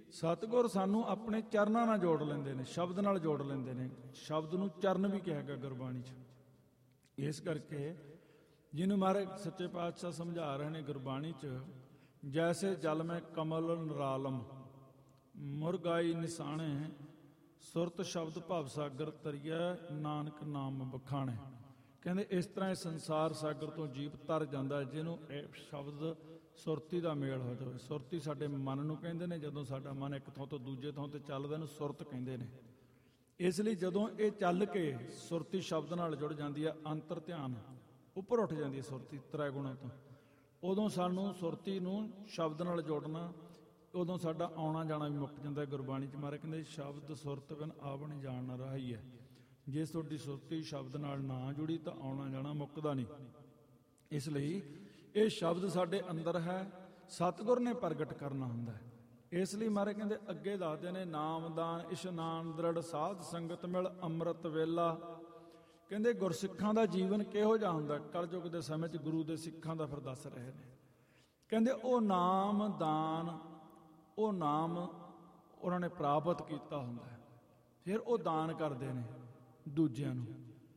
ਸਤਿਗੁਰ ਸਾਨੂੰ ਆਪਣੇ ਚਰਨਾਂ ਨਾਲ ਜੋੜ ਲੈਂਦੇ ਨੇ, ਸ਼ਬਦ ਨਾਲ ਜੋੜ ਲੈਂਦੇ ਨੇ। ਸ਼ਬਦ ਨੂੰ ਚਰਨ ਵੀ ਕਿਹਾ ਗਿਆ ਗੁਰਬਾਣੀ 'ਚ। ਇਸ ਕਰਕੇ ਜਿਹਨੂੰ ਮਹਾਰਾਜ ਸੱਚੇ ਪਾਤਸ਼ਾਹ ਸਮਝਾ ਰਹੇ ਨੇ ਗੁਰਬਾਣੀ 'ਚ, ਜੈਸੇ ਜਲ ਮੈਂ ਕਮਲ ਨਰਾਲਮ ਮੁਰਗਾਈ ਨਿਸ਼ਾਣੇ ਸੁਰਤ ਸ਼ਬਦ ਭਵ ਸਾਗਰ ਤਰੀਆ ਨਾਨਕ ਨਾਮ ਬਖਾਣੇ। ਕਹਿੰਦੇ ਇਸ ਤਰ੍ਹਾਂ ਇਹ ਸੰਸਾਰ ਸਾਗਰ ਤੋਂ ਜੀਵ ਤਰ ਜਾਂਦਾ ਜਿਹਨੂੰ ਇਹ ਸ਼ਬਦ ਸੁਰਤੀ ਦਾ ਮੇਲ ਹੋ ਜਾਵੇ। ਸੁਰਤੀ ਸਾਡੇ ਮਨ ਨੂੰ ਕਹਿੰਦੇ ਨੇ, ਜਦੋਂ ਸਾਡਾ ਮਨ ਇੱਕ ਥਾਂ ਤੋਂ ਦੂਜੇ ਥਾਂ ਤੇ ਚੱਲਦਾ ਇਹਨੂੰ ਸੁਰਤ ਕਹਿੰਦੇ ਨੇ। ਇਸ ਲਈ ਜਦੋਂ ਇਹ ਚੱਲ ਕੇ ਸੁਰਤੀ ਸ਼ਬਦ ਨਾਲ ਜੁੜ ਜਾਂਦੀ ਹੈ, ਅੰਤਰ ਧਿਆਨ ਉੱਪਰ ਉੱਠ ਜਾਂਦੀ ਹੈ ਸੁਰਤੀ ਤ੍ਰੈਗੁਣਾ ਤੋਂ, ਉਦੋਂ ਸਾਨੂੰ ਸੁਰਤੀ ਨੂੰ ਸ਼ਬਦ ਨਾਲ ਜੋੜਨਾ, ਉਦੋਂ ਸਾਡਾ ਆਉਣਾ ਜਾਣਾ ਵੀ ਮੁੱਕ ਜਾਂਦਾ। ਗੁਰਬਾਣੀ 'ਚ ਮਹਾਰਾਜ ਕਹਿੰਦੇ ਸ਼ਬਦ ਸੁਰਤ ਬਿਨ ਆਵਣ ਜਾਣ ਨਾ ਰਾਹੀ ਹੈ। ਜੇ ਤੁਹਾਡੀ ਸੁਰਤੀ ਸ਼ਬਦ ਨਾਲ ਨਾ ਜੁੜੀ ਤਾਂ ਆਉਣਾ ਜਾਣਾ ਮੁੱਕਦਾ ਨਹੀਂ। ਇਸ ਲਈ ਇਹ ਸ਼ਬਦ ਸਾਡੇ ਅੰਦਰ ਹੈ, ਸਤਿਗੁਰ ਨੇ ਪ੍ਰਗਟ ਕਰਨਾ ਹੁੰਦਾ ਹੈ। ਇਸ ਲਈ ਮਹਾਰਾਜ ਕਹਿੰਦੇ ਅੱਗੇ ਦੱਸਦੇ ਨੇ, ਨਾਮਦਾਨ ਇਸ਼ਨਾਨ ਦ੍ਰਿੜ ਸਾਧ ਸੰਗਤ ਮਿਲ ਅੰਮ੍ਰਿਤ ਵੇਲਾ। ਕਹਿੰਦੇ ਗੁਰਸਿੱਖਾਂ ਦਾ ਜੀਵਨ ਕਿਹੋ ਜਿਹਾ ਹੁੰਦਾ, ਕਲਯੁਗ ਦੇ ਸਮੇਂ 'ਚ ਗੁਰੂ ਦੇ ਸਿੱਖਾਂ ਦਾ ਫਿਰ ਦੱਸ ਰਹੇ ਨੇ। ਕਹਿੰਦੇ ਉਹ ਨਾਮਦਾਨ, ਉਹ ਨਾਮ ਉਹਨਾਂ ਨੇ ਪ੍ਰਾਪਤ ਕੀਤਾ ਹੁੰਦਾ ਹੈ, ਫਿਰ ਉਹ ਦਾਨ ਕਰਦੇ ਨੇ ਦੂਜਿਆਂ ਨੂੰ।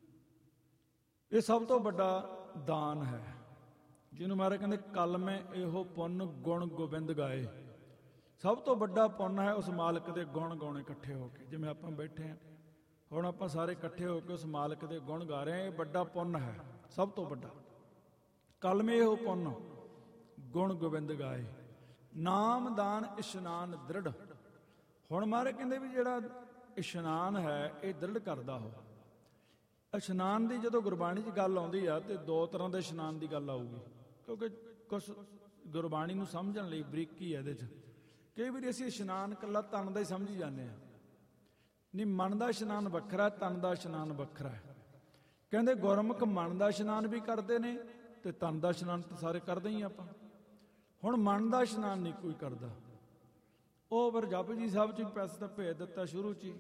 ਇਹ ਸਭ ਤੋਂ ਵੱਡਾ ਦਾਨ ਹੈ, ਜਿਹਨੂੰ ਮਹਾਰਾਜ ਕਹਿੰਦੇ ਕਲਮੇ ਇਹੋ ਪੁੰਨ ਗੁਣ ਗੋਬਿੰਦ ਗਾਏ। ਸਭ ਤੋਂ ਵੱਡਾ ਪੁੰਨ ਹੈ ਉਸ ਮਾਲਕ ਦੇ ਗੁਣ ਗਾਉਣੇ ਇਕੱਠੇ ਹੋ ਕੇ। ਜਿਵੇਂ ਆਪਾਂ ਬੈਠੇ ਹਾਂ ਹੁਣ, ਆਪਾਂ ਸਾਰੇ ਇਕੱਠੇ ਹੋ ਕੇ ਉਸ ਮਾਲਕ ਦੇ ਗੁਣ ਗਾ ਰਹੇ ਹਾਂ, ਇਹ ਵੱਡਾ ਪੁੰਨ ਹੈ, ਸਭ ਤੋਂ ਵੱਡਾ। ਕਲਮੇ ਇਹੋ ਪੁੰਨ ਗੁਣ ਗੋਬਿੰਦ ਗਾਏ ਨਾਮਦਾਨ ਇਸ਼ਨਾਨ ਦ੍ਰਿੜ। ਹੁਣ ਮਹਾਰਾਜ ਕਹਿੰਦੇ ਵੀ ਜਿਹੜਾ ਇਸ਼ਨਾਨ ਹੈ ਇਹ ਦ੍ਰਿੜ ਕਰਦਾ ਹੋ। ਇਸ਼ਨਾਨ ਦੀ ਜਦੋਂ ਗੁਰਬਾਣੀ 'ਚ ਗੱਲ ਆਉਂਦੀ ਆ ਤੇ ਦੋ ਤਰ੍ਹਾਂ ਦੇ ਇਸ਼ਨਾਨ ਦੀ ਗੱਲ ਆਊਗੀ, ਕਿਉਂਕਿ ਕੁਛ ਗੁਰਬਾਣੀ ਨੂੰ ਸਮਝਣ ਲਈ ਬਰੀਕੀ ਹੈ ਇਹਦੇ 'ਚ। ਕਈ ਵਾਰੀ ਅਸੀਂ ਇਸ਼ਨਾਨ ਇਕੱਲਾ ਤਨ ਦਾ ਹੀ ਸਮਝੀ ਜਾਂਦੇ ਹਾਂ। ਨਹੀਂ, ਮਨ ਦਾ ਇਸ਼ਨਾਨ ਵੱਖਰਾ, ਤਨ ਦਾ ਇਸ਼ਨਾਨ ਵੱਖਰਾ ਹੈ। ਕਹਿੰਦੇ ਗੁਰਮੁਖ ਮਨ ਦਾ ਇਸ਼ਨਾਨ ਵੀ ਕਰਦੇ ਨੇ ਤੇ ਤਨ ਦਾ ਇਸ਼ਨਾਨ ਤਾਂ ਸਾਰੇ ਕਰਦੇ ਹੀ ਆਪਾਂ। ਹੁਣ ਮਨ ਦਾ ਇਸ਼ਨਾਨ ਨਹੀਂ ਕੋਈ ਕਰਦਾ, ਉਹ ਫਿਰ ਜਪਜੀ ਸਾਹਿਬ 'ਚ ਵੀ ਪੈਸੇ ਦਾ ਭੇਜ ਦਿੱਤਾ ਸ਼ੁਰੂ 'ਚ ਹੀ।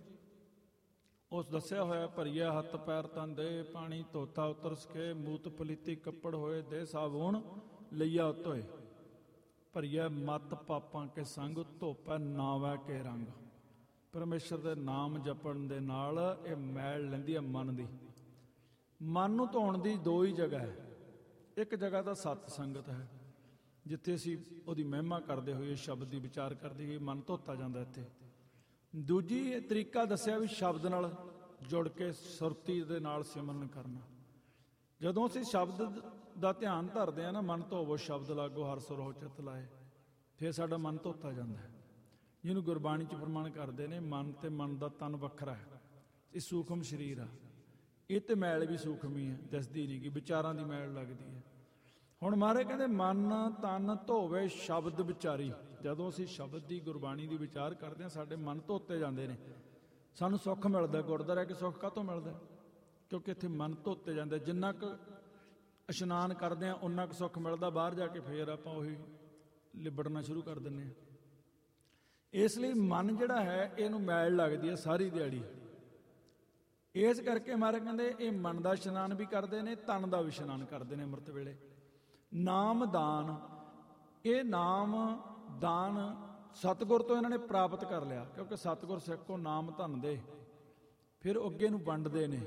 ਉਸ ਦੱਸਿਆ ਹੋਇਆ, ਭਰੀਆ ਹੱਥ ਪੈਰ ਤਨ ਦੇ ਪਾਣੀ ਧੋਤਾ ਉਤਰ ਸਕੇ, ਮੂਤ ਪਲੀਤੀ ਕੱਪੜ ਹੋਏ ਦੇ ਸਾਬੂਣ ਲਈਆ ਉਤੋਏ। ਭਰੀਆ ਮਤ ਪਾਪਾਂ ਕੇ ਸੰਗ ਧੋਪੈ ਨਾਵੈ ਕੇ ਰੰਗ। ਪਰਮੇਸ਼ਰ ਦੇ ਨਾਮ ਜਪਣ ਦੇ ਨਾਲ ਇਹ ਮੈਲ ਲੈਂਦੀ ਹੈ ਮਨ ਦੀ। ਮਨ ਨੂੰ ਧੋਣ ਦੀ ਦੋ ਹੀ ਜਗ੍ਹਾ ਹੈ। ਇੱਕ ਜਗ੍ਹਾ ਤਾਂ ਸਤ ਸੰਗਤ ਹੈ, ਜਿੱਥੇ ਅਸੀਂ ਉਹਦੀ ਮਹਿਮਾ ਕਰਦੇ ਹੋਏ ਸ਼ਬਦ ਦੀ ਵਿਚਾਰ ਕਰਦੇ ਹੋਏ ਮਨ ਧੋਤਾ ਜਾਂਦਾ ਇੱਥੇ। ਦੂਜੀ ਇਹ ਤਰੀਕਾ ਦੱਸਿਆ ਵੀ ਸ਼ਬਦ ਨਾਲ ਜੁੜ ਕੇ ਸੁਰਤੀ ਦੇ ਨਾਲ ਸਿਮਰਨ ਕਰਨਾ। ਜਦੋਂ ਅਸੀਂ ਸ਼ਬਦ ਦਾ ਧਿਆਨ ਧਰਦੇ ਹਾਂ ਨਾ, ਮਨ ਧੋਵੋ ਸ਼ਬਦ ਲਾਗੋ ਹਰ ਸੁਰ ਹੋ ਚਿਤ ਲਾਏ, ਫਿਰ ਸਾਡਾ ਮਨ ਧੋਤਾ ਜਾਂਦਾ ਹੈ। ਜਿਹਨੂੰ ਗੁਰਬਾਣੀ 'ਚ ਪ੍ਰਮਾਣ ਕਰਦੇ ਨੇ, ਮਨ ਤੇ ਮਨ ਦਾ ਤਨ ਵੱਖਰਾ ਹੈ, ਇਹ ਸੂਖਮ ਸਰੀਰ ਆ। ਇਹ ਤੇ ਮੈਲ ਵੀ ਸੂਖਮ ਹੀ ਹੈ, ਦਿਸਦੀ ਨਹੀਂ ਗੀ, ਵਿਚਾਰਾਂ ਦੀ ਮੈਲ ਲੱਗਦੀ ਹੈ। ਹੁਣ ਮਹਾਰਾਜ ਕਹਿੰਦੇ ਮਨ ਤਨ ਧੋਵੇ ਸ਼ਬਦ ਵਿਚਾਰੀ। ਜਦੋਂ ਅਸੀਂ ਸ਼ਬਦ ਦੀ ਗੁਰਬਾਣੀ ਦੀ ਵਿਚਾਰ ਕਰਦੇ ਹਾਂ, ਸਾਡੇ ਮਨ ਧੋਤੇ ਜਾਂਦੇ ਨੇ, ਸਾਨੂੰ ਸੁੱਖ ਮਿਲਦਾ। ਗੁਰਦੁਆਰੇ ਕਿ ਸੁੱਖ ਕਾਹਤੋਂ ਮਿਲਦਾ? ਕਿਉਂਕਿ ਇੱਥੇ ਮਨ ਧੋਤੇ ਜਾਂਦੇ। ਜਿੰਨਾ ਕੁ ਇਸ਼ਨਾਨ ਕਰਦੇ ਹਾਂ ਉਨਾ ਕੁ ਸੁੱਖ ਮਿਲਦਾ, ਬਾਹਰ ਜਾ ਕੇ ਫੇਰ ਆਪਾਂ ਉਹੀ ਲਿਬੜਨਾ ਸ਼ੁਰੂ ਕਰ ਦਿੰਦੇ ਹਾਂ। ਇਸ ਲਈ ਮਨ ਜਿਹੜਾ ਹੈ ਇਹਨੂੰ ਮੈਲ ਲੱਗਦੀ ਹੈ ਸਾਰੀ ਦਿਹਾੜੀ। ਇਸ ਕਰਕੇ ਮਹਾਰਾਜ ਕਹਿੰਦੇ ਇਹ ਮਨ ਦਾ ਇਸ਼ਨਾਨ ਵੀ ਕਰਦੇ ਨੇ, ਤਨ ਦਾ ਵੀ ਇਸ਼ਨਾਨ ਕਰਦੇ ਨੇ ਅੰਮ੍ਰਿਤ ਵੇਲੇ। ਨਾਮ ਦਾਨ, ਇਹ ਨਾਮ ਦਾਨ ਸਤਿਗੁਰ ਤੋਂ ਇਹਨਾਂ ਨੇ ਪ੍ਰਾਪਤ ਕਰ ਲਿਆ, ਕਿਉਂਕਿ ਸਤਿਗੁਰ ਸਿੱਖ ਕੋ ਨਾਮ ਧਨ ਦੇ, ਫਿਰ ਅੱਗੇ ਨੂੰ ਵੰਡਦੇ ਨੇ।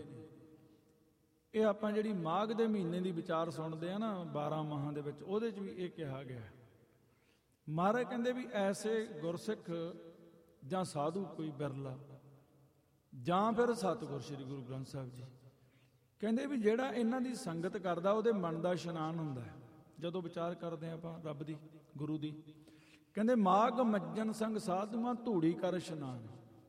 ਇਹ ਆਪਾਂ ਜਿਹੜੀ ਮਾਘ ਦੇ ਮਹੀਨੇ ਦੀ ਵਿਚਾਰ ਸੁਣਦੇ ਆ ਨਾ 12 ਮਾਹਾਂ ਦੇ ਵਿੱਚ, ਉਹਦੇ 'ਚ ਵੀ ਇਹ ਕਿਹਾ ਗਿਆ। ਮਹਾਰਾਜ ਕਹਿੰਦੇ ਵੀ ਐਸੇ ਗੁਰਸਿੱਖ ਜਾਂ ਸਾਧੂ ਕੋਈ ਬਿਰਲਾ, ਜਾਂ ਫਿਰ ਸਤਿਗੁਰ ਸ੍ਰੀ ਗੁਰੂ ਗ੍ਰੰਥ ਸਾਹਿਬ ਜੀ ਕਹਿੰਦੇ ਵੀ ਜਿਹੜਾ ਇਹਨਾਂ ਦੀ ਸੰਗਤ ਕਰਦਾ ਉਹਦੇ ਮਨ ਦਾ ਇਸ਼ਨਾਨ ਹੁੰਦਾ ਹੈ। ਜਦੋਂ ਵਿਚਾਰ ਕਰਦੇ ਆਪਾਂ ਰੱਬ ਦੀ, ਗੁਰੂ ਦੀ, ਕਹਿੰਦੇ ਮਾਘ ਮੱਜਨ ਸੰਗ ਸਾਧੂਆਂ ਧੂੜੀ ਕਰ ਇਸ਼ਨਾਨ।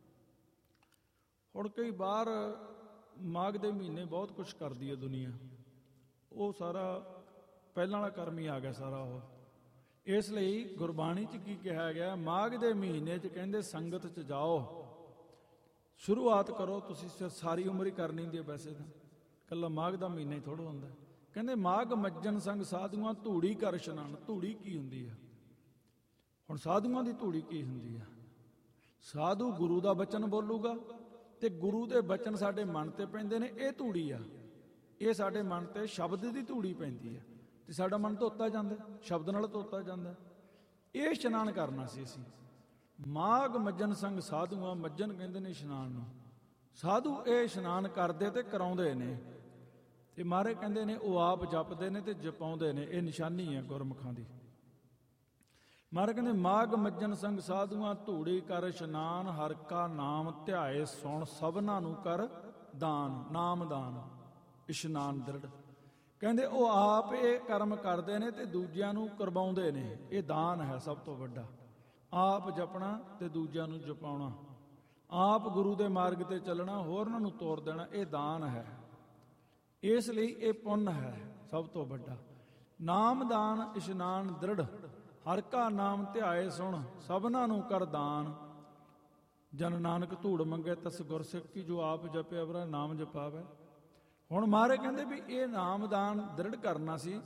ਹੁਣ ਕਈ ਬਾਹਰ ਮਾਘ ਦੇ ਮਹੀਨੇ ਬਹੁਤ ਕੁਛ ਕਰਦੀ ਹੈ ਦੁਨੀਆ, ਉਹ ਸਾਰਾ ਪਹਿਲਾਂ ਵਾਲਾ ਕਰਮ ਹੀ ਆ ਗਿਆ ਸਾਰਾ ਉਹ। ਇਸ ਲਈ ਗੁਰਬਾਣੀ 'ਚ ਕੀ ਕਿਹਾ ਗਿਆ, ਮਾਘ ਦੇ ਮਹੀਨੇ 'ਚ ਕਹਿੰਦੇ ਸੰਗਤ 'ਚ ਜਾਓ, ਸ਼ੁਰੂਆਤ ਕਰੋ। ਤੁਸੀਂ ਸਾਰੀ ਉਮਰ ਹੀ ਕਰਨੀ ਹੁੰਦੀ ਹੈ ਵੈਸੇ ਤਾਂ, ਇਕੱਲਾ ਮਾਘ ਦਾ ਮਹੀਨਾ ਹੀ ਥੋੜ੍ਹਾ ਹੁੰਦਾ। ਕਹਿੰਦੇ ਮਾਘ ਮੱਜਨ ਸੰਗ ਸਾਧੂਆਂ ਧੂੜੀ ਕਰ ਇਸ਼ਨਾਨ। ਧੂੜੀ ਕੀ ਹੁੰਦੀ ਆ? ਹੁਣ ਸਾਧੂਆਂ ਦੀ ਧੂੜੀ ਕੀ ਹੁੰਦੀ ਆ? ਸਾਧੂ ਗੁਰੂ ਦਾ ਬਚਨ ਬੋਲੂਗਾ ਤੇ ਗੁਰੂ ਦੇ ਬਚਨ ਸਾਡੇ ਮਨ ਤੇ ਪੈਂਦੇ ਨੇ, ਇਹ ਧੂੜੀ ਆ। ਇਹ ਸਾਡੇ ਮਨ ਤੇ ਸ਼ਬਦ ਦੀ ਧੂੜੀ ਪੈਂਦੀ ਆ ਤੇ ਸਾਡਾ ਮਨ ਧੋਤਾ ਜਾਂਦਾ, ਸ਼ਬਦ ਨਾਲ ਧੋਤਾ ਜਾਂਦਾ। ਇਹ ਇਸ਼ਨਾਨ ਕਰਨਾ ਸੀ ਅਸੀਂ। ਮਾਘ ਮੱਜਨ ਸੰਗ ਸਾਧੂਆਂ, ਮੱਜਨ ਕਹਿੰਦੇ ਨੇ ਇਸ਼ਨਾਨ ਨੂੰ, ਸਾਧੂ ਇਹ ਇਸ਼ਨਾਨ ਕਰਦੇ ਤੇ ਕਰਾਉਂਦੇ ਨੇ, ਤੇ ਮਹਾਰਾਜ ਕਹਿੰਦੇ ਨੇ ਉਹ ਆਪ ਜਪਦੇ ਨੇ ਤੇ ਜਪਾਉਂਦੇ ਨੇ, ਇਹ ਨਿਸ਼ਾਨੀ ਹੈ ਗੁਰਮੁਖਾਂ ਦੀ। ਮਹਾਰਾਜ ਕਹਿੰਦੇ ਮਾਘ ਮੱਜਨ ਸੰਗ ਸਾਧੂਆਂ, ਧੂੜੀ ਕਰ ਇਸ਼ਨਾਨ, ਹਰਿ ਕਾ ਨਾਮ ਧਿਆਏ ਸੁਣ, ਸਭਨਾਂ ਨੂੰ ਕਰ ਦਾਨ, ਨਾਮ ਦਾਨ ਇਸ਼ਨਾਨ ਦ੍ਰਿੜ। ਕਹਿੰਦੇ ਉਹ ਆਪ ਇਹ ਕਰਮ ਕਰਦੇ ਨੇ ਤੇ ਦੂਜਿਆਂ ਨੂੰ ਕਰਵਾਉਂਦੇ ਨੇ, ਇਹ ਦਾਨ ਹੈ ਸਭ ਤੋਂ ਵੱਡਾ। ਆਪ ਜਪਣਾ ਤੇ ਦੂਜਿਆਂ ਨੂੰ ਜਪਾਉਣਾ, ਆਪ ਗੁਰੂ ਦੇ ਮਾਰਗ ਤੇ ਚੱਲਣਾ, ਹੋਰਨਾਂ ਨੂੰ ਤੋਰ ਦੇਣਾ, ਇਹ ਦਾਨ ਹੈ। ਇਸ ਲਈ ਇਹ ਪੁੰਨ ਹੈ ਸਭ ਤੋਂ ਵੱਡਾ। ਨਾਮਦਾਨ ਇਸ਼ਨਾਨ ਦ੍ਰਿੜ, ਹਰਿ ਕਾ ਨਾਮ ਧਿਆਏ ਸੁਣ, ਸਭਨਾਂ ਨੂੰ ਕਰ ਦਾਨ। ਜਨ ਨਾਨਕ ਧੂੜ ਮੰਗੇ ਤਸ ਗੁਰਸਿੱਖ ਕੀ, ਜੋ ਆਪ ਜਪੇ ਅਵਰਾ ਨਾਮ ਜਪਾਵੇ। ਹੁਣ ਮਹਾਰਾਜ ਕਹਿੰਦੇ ਵੀ ਇਹ ਨਾਮਦਾਨ ਦ੍ਰਿੜ ਕਰਨਾ ਸੀ,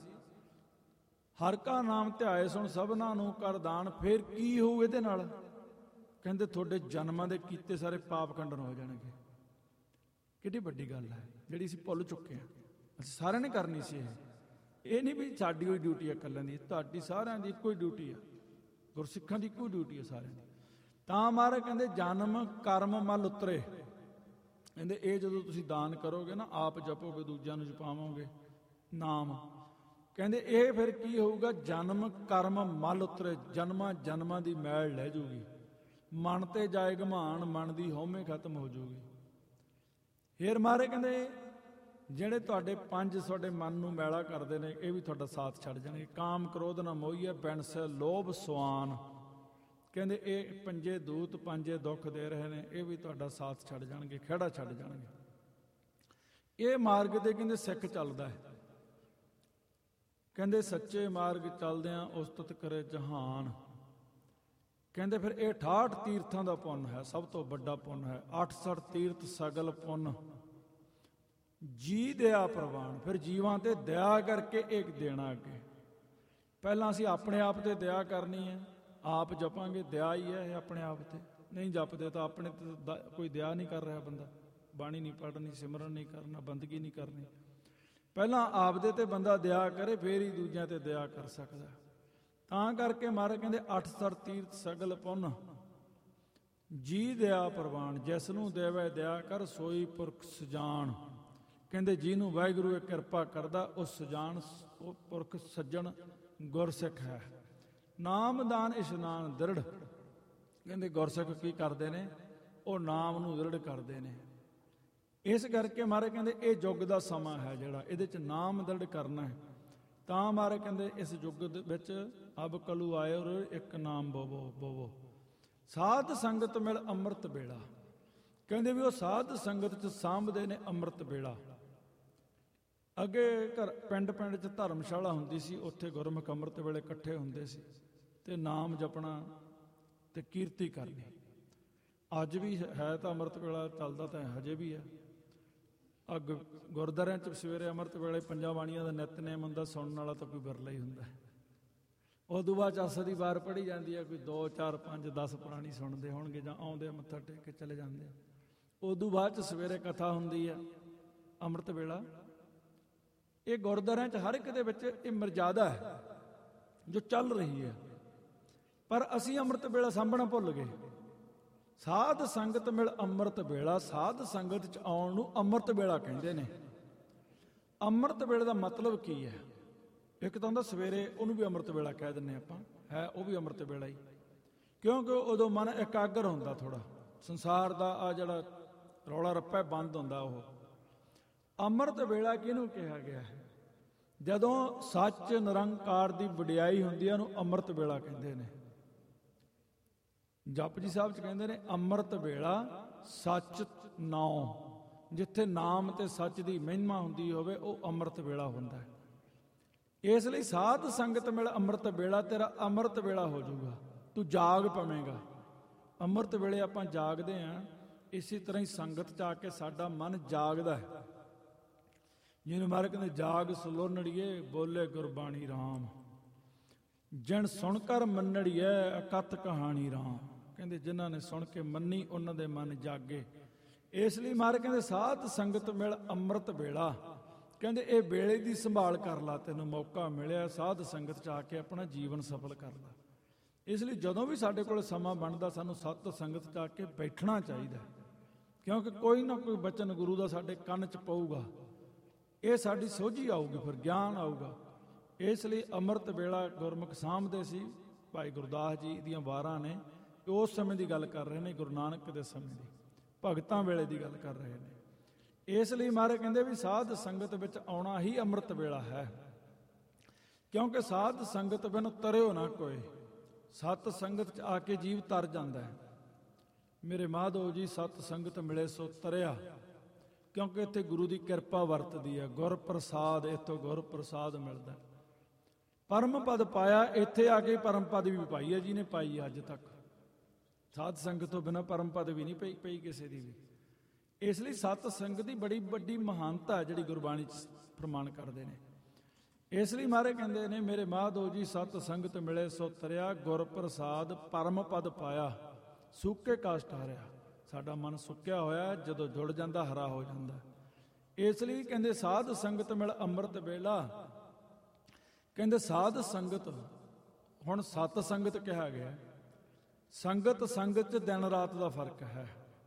ਹਰਿ ਕਾ ਨਾਮ ਧਿਆਏ ਸੁਣ, ਸਭਨਾਂ ਨੂੰ ਕਰ ਦਾਨ। ਫਿਰ ਕੀ ਹੋਊ ਇਹਦੇ ਨਾਲ? ਕਹਿੰਦੇ ਤੁਹਾਡੇ ਜਨਮਾਂ ਦੇ ਕੀਤੇ ਸਾਰੇ ਪਾਪ ਖੰਡਨ ਹੋ ਜਾਣਗੇ। ਕਿੱਡੀ ਵੱਡੀ ਗੱਲ ਹੈ ਜਿਹੜੀ ਅਸੀਂ ਭੁੱਲ ਚੁੱਕੇ ਹਾਂ। ਅਸੀਂ ਸਾਰਿਆਂ ਨੇ ਕਰਨੀ ਸੀ ਇਹ ਨਹੀਂ ਵੀ ਸਾਡੀ ਕੋਈ ਡਿਊਟੀ ਹੈ ਇਕੱਲਿਆਂ ਦੀ, ਤੁਹਾਡੀ ਸਾਰਿਆਂ ਦੀ ਇੱਕੋ ਹੀ ਡਿਊਟੀ ਹੈ, ਗੁਰਸਿੱਖਾਂ ਦੀ ਇੱਕੋ ਡਿਊਟੀ ਹੈ ਸਾਰਿਆਂ ਦੀ। ਤਾਂ ਮਹਾਰਾਜ ਕਹਿੰਦੇ ਜਨਮ ਕਰਮ ਮਲ ਉਤਰੇ। ਕਹਿੰਦੇ ਇਹ ਜਦੋਂ ਤੁਸੀਂ ਦਾਨ ਕਰੋਗੇ ਨਾ, ਆਪ ਜਪੋਗੇ, ਦੂਜਿਆਂ ਨੂੰ ਜਪਾਵੋਗੇ ਨਾਮ, ਕਹਿੰਦੇ ਇਹ ਫਿਰ ਕੀ ਹੋਊਗਾ? ਜਨਮ ਕਰਮ ਮਲ ਉਤਰੇ, ਜਨਮਾਂ ਜਨਮਾਂ ਦੀ ਮੈਲ ਲੈ ਜੂਗੀ, ਮਨ ਤੇ ਜਾਏ ਘਮਾਣ, ਮਨ ਦੀ ਹਉਮੈ ਖਤਮ ਹੋ ਜੂਗੀ। ਫਿਰ ਮਹਾਰਾਜ ਕਹਿੰਦੇ ਜਿਹੜੇ ਤੁਹਾਡੇ ਪੰਜ ਤੁਹਾਡੇ ਮਨ ਨੂੰ ਮੈਲਾ ਕਰਦੇ ਨੇ, ਇਹ ਵੀ ਤੁਹਾਡਾ ਸਾਥ ਛੱਡ ਜਾਣਗੇ। ਕਾਮ ਕ੍ਰੋਧ ਨਾ ਮੋਹੀਐ, ਬਿਨਸੈ ਲੋਭ ਸਵਾਨ। ਕਹਿੰਦੇ ਇਹ ਪੰਜੇ ਦੂਤ, ਪੰਜੇ ਦੁੱਖ ਦੇ ਰਹੇ ਨੇ, ਇਹ ਵੀ ਤੁਹਾਡਾ ਸਾਥ ਛੱਡ ਜਾਣਗੇ, ਖਹਿੜਾ ਛੱਡ ਜਾਣਗੇ। ਇਹ ਮਾਰਗ ਤੇ ਕਹਿੰਦੇ ਸਿੱਖ ਚੱਲਦਾ ਹੈ। ਕਹਿੰਦੇ ਸੱਚੇ ਮਾਰਗ ਚੱਲਦਿਆਂ ਉਸਤਤ ਕਰੇ ਜਹਾਨ। ਕਹਿੰਦੇ ਫਿਰ ਇਹ 68 ਤੀਰਥਾਂ ਦਾ ਪੁੰਨ ਹੈ, ਸਭ ਤੋਂ ਵੱਡਾ ਪੁੰਨ ਹੈ। 68 ਤੀਰਥ ਸਗਲ ਪੁੰਨ, ਜੀ ਦਇਆ ਪ੍ਰਵਾਨ। ਫਿਰ ਜੀਵਾਂ ਤੇ ਦਇਆ ਕਰਕੇ ਇੱਕ ਦੇਣਾ ਅੱਗੇ। ਪਹਿਲਾਂ ਅਸੀਂ ਆਪਣੇ ਆਪ ਤੇ ਦਇਆ ਕਰਨੀ ਹੈ, ਆਪ ਜਪਾਂਗੇ, ਦਇਆ ਹੀ ਹੈ ਇਹ ਆਪਣੇ ਆਪ ਤੇ। ਨਹੀਂ ਜਪਦੇ ਤਾਂ ਆਪਣੇ ਤੇ ਕੋਈ ਦਇਆ ਨਹੀਂ ਕਰ ਰਿਹਾ ਬੰਦਾ, ਬਾਣੀ ਨਹੀਂ ਪੜ੍ਹਨੀ, ਸਿਮਰਨ ਨਹੀਂ ਕਰਨਾ, ਬੰਦਗੀ ਨਹੀਂ ਕਰਨੀ। ਪਹਿਲਾਂ ਆਪਦੇ ਤੇ ਬੰਦਾ ਦਇਆ ਕਰੇ, ਫੇਰ ਹੀ ਦੂਜਿਆਂ ਤੇ ਦਇਆ ਕਰ ਸਕਦਾ। ਤਾਂ ਕਰਕੇ ਮਹਾਰਾਜ ਕਹਿੰਦੇ 68 ਤੀਰਥ ਸਗਲ ਪੁੰਨ, ਜੀ ਦਇਆ ਪ੍ਰਵਾਨ। ਜਿਸ ਨੂੰ ਦੇਵੇ ਦਇਆ ਕਰ, ਸੋਈ ਪੁਰਖ ਸਜਾਨ। ਕਹਿੰਦੇ ਜਿਹਨੂੰ ਵਾਹਿਗੁਰੂ ਇਹ ਕਿਰਪਾ ਕਰਦਾ, ਉਹ ਸਜਾਨ, ਉਹ ਪੁਰਖ ਸੱਜਣ ਗੁਰਸਿੱਖ ਹੈ। ਨਾਮਦਾਨ ਇਸ਼ਨਾਨ ਦ੍ਰਿੜ। ਕਹਿੰਦੇ ਗੁਰਸਿੱਖ ਕੀ ਕਰਦੇ ਨੇ? ਉਹ ਨਾਮ ਨੂੰ ਦ੍ਰਿੜ ਕਰਦੇ ਨੇ। ਇਸ ਕਰਕੇ ਮਹਾਰਾਜ ਕਹਿੰਦੇ ਇਹ ਯੁੱਗ ਦਾ ਸਮਾਂ ਹੈ ਜਿਹੜਾ, ਇਹਦੇ 'ਚ ਨਾਮ ਦ੍ਰਿੜ ਕਰਨਾ ਹੈ। ਤਾਂ ਮਹਾਰਾਜ ਕਹਿੰਦੇ ਇਸ ਯੁੱਗ ਦੇ ਵਿੱਚ ਅਬ ਕਲੂ ਆਏ ਔਰ ਇੱਕ ਨਾਮ ਬੋਵੋ ਬੋਵੋ, ਸਾਧ ਸੰਗਤ ਮਿਲ ਅੰਮ੍ਰਿਤ ਵੇਲਾ। ਕਹਿੰਦੇ ਵੀ ਉਹ ਸਾਧ ਸੰਗਤ 'ਚ ਸਾਂਭਦੇ ਨੇ ਅੰਮ੍ਰਿਤ ਵੇਲਾ। ਅੱਗੇ ਪਿੰਡ ਪਿੰਡ 'ਚ ਧਰਮਸ਼ਾਲਾ ਹੁੰਦੀ ਸੀ, ਉੱਥੇ ਗੁਰਮੁਖ ਅੰਮ੍ਰਿਤ ਵੇਲੇ ਇਕੱਠੇ ਹੁੰਦੇ ਸੀ ਤੇ ਨਾਮ ਜਪਣਾ ਤੇ ਕੀਰਤੀ ਕਰਨੀ। ਅੱਜ ਵੀ ਹੈ ਤਾਂ ਅੰਮ੍ਰਿਤ ਵੇਲਾ ਚੱਲਦਾ ਤਾਂ ਹਜੇ ਵੀ ਹੈ। ਅੱਗ ਗੁਰਦੁਆਰਿਆਂ 'ਚ ਸਵੇਰੇ ਅੰਮ੍ਰਿਤ ਵੇਲੇ ਪੰਜਾਂ ਬਾਣੀਆਂ ਦਾ ਨਿਤਨੇਮ ਹੁੰਦਾ, ਸੁਣਨ ਵਾਲਾ ਤਾਂ ਕੋਈ ਬਿਰਲਾ ਹੀ ਹੁੰਦਾ। ਉਦੋਂ ਬਾਅਦ ਆਸਾ ਦੀ ਵਾਰ ਪੜ੍ਹੀ ਜਾਂਦੀ ਹੈ, ਕੋਈ 2 4 5 10 ਪੁਰਾਣੀ ਸੁਣਦੇ ਹੋਣਗੇ ਜਾਂ ਆਉਂਦੇ ਆ ਮੱਥਾ ਟੇਕ ਕੇ ਚਲੇ ਜਾਂਦੇ ਆ। ਉਦੋਂ ਬਾਅਦ 'ਚ ਸਵੇਰੇ ਕਥਾ ਹੁੰਦੀ ਆ, ਅੰਮ੍ਰਿਤ ਵੇਲਾ। ਇਹ ਗੁਰਦੁਆਰਿਆਂ 'ਚ ਹਰ ਇੱਕ ਦੇ ਵਿੱਚ ਇਹ ਮਰਜ਼ਾਦਾ ਹੈ ਜੋ ਚੱਲ ਰਹੀ ਹੈ, ਪਰ ਅਸੀਂ ਅੰਮ੍ਰਿਤ ਵੇਲਾ ਸਾਂਭਣਾ ਭੁੱਲ ਗਏ। ਸਾਧ ਸੰਗਤ ਮਿਲ ਅੰਮ੍ਰਿਤ ਵੇਲਾ, ਸਾਧ ਸੰਗਤ 'ਚ ਆਉਣ ਨੂੰ ਅੰਮ੍ਰਿਤ ਵੇਲਾ ਕਹਿੰਦੇ ਨੇ। ਅੰਮ੍ਰਿਤ ਵੇਲੇ ਦਾ ਮਤਲਬ ਕੀ ਹੈ? ਇੱਕ ਤਾਂ ਹੁੰਦਾ ਸਵੇਰੇ, ਉਹਨੂੰ ਵੀ ਅੰਮ੍ਰਿਤ ਵੇਲਾ ਕਹਿ ਦਿੰਦੇ ਆਪਾਂ, ਹੈ ਉਹ ਵੀ ਅੰਮ੍ਰਿਤ ਵੇਲਾ ਹੀ, ਕਿਉਂਕਿ ਉਦੋਂ ਮਨ ਇਕਾਗਰ ਹੁੰਦਾ, ਥੋੜਾ ਸੰਸਾਰ ਦਾ ਆ ਜਿਹੜਾ ਰੌਲਾ ਰੱਪਾ ਬੰਦ ਹੁੰਦਾ। ਉਹ ਅੰਮ੍ਰਿਤ ਵੇਲਾ ਕਿਹਨੂੰ ਕਿਹਾ ਗਿਆ ਹੈ? ਜਦੋਂ ਸੱਚ ਨਿਰੰਕਾਰ ਦੀ ਵਡਿਆਈ ਹੁੰਦੀ ਹੈ, ਉਹਨੂੰ ਅੰਮ੍ਰਿਤ ਵੇਲਾ ਕਹਿੰਦੇ ਨੇ। ਜਪਜੀ ਸਾਹਿਬ 'ਚ ਕਹਿੰਦੇ ਨੇ ਅੰਮ੍ਰਿਤ ਵੇਲਾ ਸੱਚ ਨਾਉ, ਜਿੱਥੇ ਨਾਮ ਤੇ ਸੱਚ ਦੀ ਮਹਿਮਾ ਹੁੰਦੀ ਹੋਵੇ ਉਹ ਅੰਮ੍ਰਿਤ ਵੇਲਾ ਹੁੰਦਾ ਹੈ। ਇਸ ਲਈ ਸਾਧ ਸੰਗਤ ਮਿਲ ਅੰਮ੍ਰਿਤ ਵੇਲਾ, ਤੇਰਾ ਅੰਮ੍ਰਿਤ ਵੇਲਾ ਹੋ ਜਾਊਗਾ, ਤੂੰ ਜਾਗ ਪਵੇਂਗਾ। ਅੰਮ੍ਰਿਤ ਵੇਲੇ ਆਪਾਂ ਜਾਗਦੇ ਹਾਂ, ਇਸੇ ਤਰ੍ਹਾਂ ਹੀ ਸੰਗਤ 'ਚ ਆ ਕੇ ਸਾਡਾ ਮਨ ਜਾਗਦਾ ਹੈ। ਜਿਹਨੂੰ ਮਹਾਰਾਜ ਕਹਿੰਦੇ ਜਾਗ ਸਲੋਨੜੀਏ ਬੋਲੇ ਗੁਰਬਾਣੀ ਰਾਮ, ਜਿਨ ਸੁਣ ਕਰ ਮੰਨੜੀਏ ਅਕਥ ਕਹਾਣੀ ਰਾਮ। ਕਹਿੰਦੇ ਜਿਨ੍ਹਾਂ ਨੇ ਸੁਣ ਕੇ ਮੰਨੀ, ਉਹਨਾਂ ਦੇ ਮਨ ਜਾਗੇ। ਇਸ ਲਈ ਮਹਾਰਾਜ ਕਹਿੰਦੇ ਸਾਧ ਸੰਗਤ ਮਿਲ ਅੰਮ੍ਰਿਤ ਵੇਲਾ। ਕਹਿੰਦੇ ਇਹ ਵੇਲੇ ਦੀ ਸੰਭਾਲ ਕਰ ਲਾ, ਤੈਨੂੰ ਮੌਕਾ ਮਿਲਿਆ ਸਾਧ ਸੰਗਤ 'ਚ ਆ ਕੇ ਆਪਣਾ ਜੀਵਨ ਸਫਲ ਕਰ ਲਾ। ਇਸ ਲਈ ਜਦੋਂ ਵੀ ਸਾਡੇ ਕੋਲ ਸਮਾਂ ਬਣਦਾ ਸਾਨੂੰ ਸਤ ਸੰਗਤ 'ਚ ਆ ਕੇ ਬੈਠਣਾ ਚਾਹੀਦਾ, ਕਿਉਂਕਿ ਕੋਈ ਨਾ ਕੋਈ ਬਚਨ ਗੁਰੂ ਦਾ ਸਾਡੇ ਕੰਨ 'ਚ ਪਊਗਾ, ਇਹ ਸਾਡੀ ਸੋਝੀ ਆਊਗੀ, ਫਿਰ ਗਿਆਨ ਆਊਗਾ। ਇਸ ਲਈ ਅੰਮ੍ਰਿਤ ਵੇਲਾ ਗੁਰਮੁਖ ਸਾਂਭਦੇ ਸੀ। ਭਾਈ ਗੁਰਦਾਸ ਜੀ ਦੀਆਂ ਵਾਰਾਂ ਨੇ, ਉਸ ਸਮੇਂ ਦੀ ਗੱਲ ਕਰ ਰਹੇ ਨੇ, ਗੁਰੂ ਨਾਨਕ ਦੇ ਸਮੇਂ ਦੀ, ਭਗਤਾਂ ਵੇਲੇ ਦੀ ਗੱਲ ਕਰ ਰਹੇ ਨੇ। ਇਸ ਲਈ ਮਹਾਰਾਜ ਕਹਿੰਦੇ ਵੀ ਸਾਧ ਸੰਗਤ ਵਿੱਚ ਆਉਣਾ ਹੀ ਅੰਮ੍ਰਿਤ ਵੇਲਾ ਹੈ, ਕਿਉਂਕਿ ਸਾਧ ਸੰਗਤ ਬਿਨ ਤਰਿਓ ਨਾ ਕੋਏ। ਸਤ ਸੰਗਤ 'ਚ ਆ ਕੇ ਜੀਵ ਤਰ ਜਾਂਦਾ ਹੈ। ਮੇਰੇ ਮਾਧੋ ਜੀ ਸਤ ਸੰਗਤ ਮਿਲੇ ਸੋ ਤਰਿਆ, ਕਿਉਂਕਿ ਇੱਥੇ ਗੁਰੂ ਦੀ ਕਿਰਪਾ ਵਰਤਦੀ ਹੈ, ਗੁਰ ਪ੍ਰਸਾਦ, ਇੱਥੋਂ ਗੁਰ ਪ੍ਰਸਾਦ ਮਿਲਦਾ। ਪਰਮ ਪਦ ਪਾਇਆ, ਇੱਥੇ ਆ ਕੇ ਪਰਮ ਪਦ ਵੀ ਪਾਈ ਹੈ ਜਿਹਨੇ ਪਾਈ ਹੈ ਅੱਜ ਤੱਕ। ਸਾਧ ਸੰਗਤ ਤੋਂ ਬਿਨਾਂ ਪਰਮ ਪਦ ਵੀ ਨਹੀਂ ਪਈ ਕਿਸੇ ਦੀ ਵੀ। ਇਸ ਲਈ ਸਤ ਸੰਗਤ ਦੀ ਬੜੀ ਵੱਡੀ ਮਹਾਨਤਾ ਹੈ ਜਿਹੜੀ ਗੁਰਬਾਣੀ 'ਚ ਪ੍ਰਮਾਣ ਕਰਦੇ ਨੇ। ਇਸ ਲਈ ਮਹਾਰਾਜ ਕਹਿੰਦੇ ਨੇ, ਮੇਰੇ ਮਾਧੋ ਜੀ ਸਤ ਸੰਗਤ ਮਿਲੇ ਸੋ ਤਰਿਆ, ਗੁਰ ਪ੍ਰਸਾਦ ਪਰਮ ਪਦ ਪਾਇਆ, ਸੁੱਕੇ ਕਾਸ਼ਟ ਹਾਰਿਆ। ਸਾਡਾ ਮਨ ਸੁੱਕਿਆ ਹੋਇਆ, ਜਦੋਂ ਜੁੜ ਜਾਂਦਾ ਹਰਾ ਹੋ ਜਾਂਦਾ। ਇਸ ਲਈ ਕਹਿੰਦੇ ਸਾਧ ਸੰਗਤ ਮਿਲ ਅੰਮ੍ਰਿਤ ਵੇਲਾ। ਕਹਿੰਦੇ ਸਾਧ ਸੰਗਤ, ਹੁਣ ਸਤ ਸੰਗਤ ਕਿਹਾ ਗਿਆ। ਸੰਗਤ ਸੰਗਤ 'ਚ ਦਿਨ ਰਾਤ ਦਾ ਫਰਕ ਹੈ।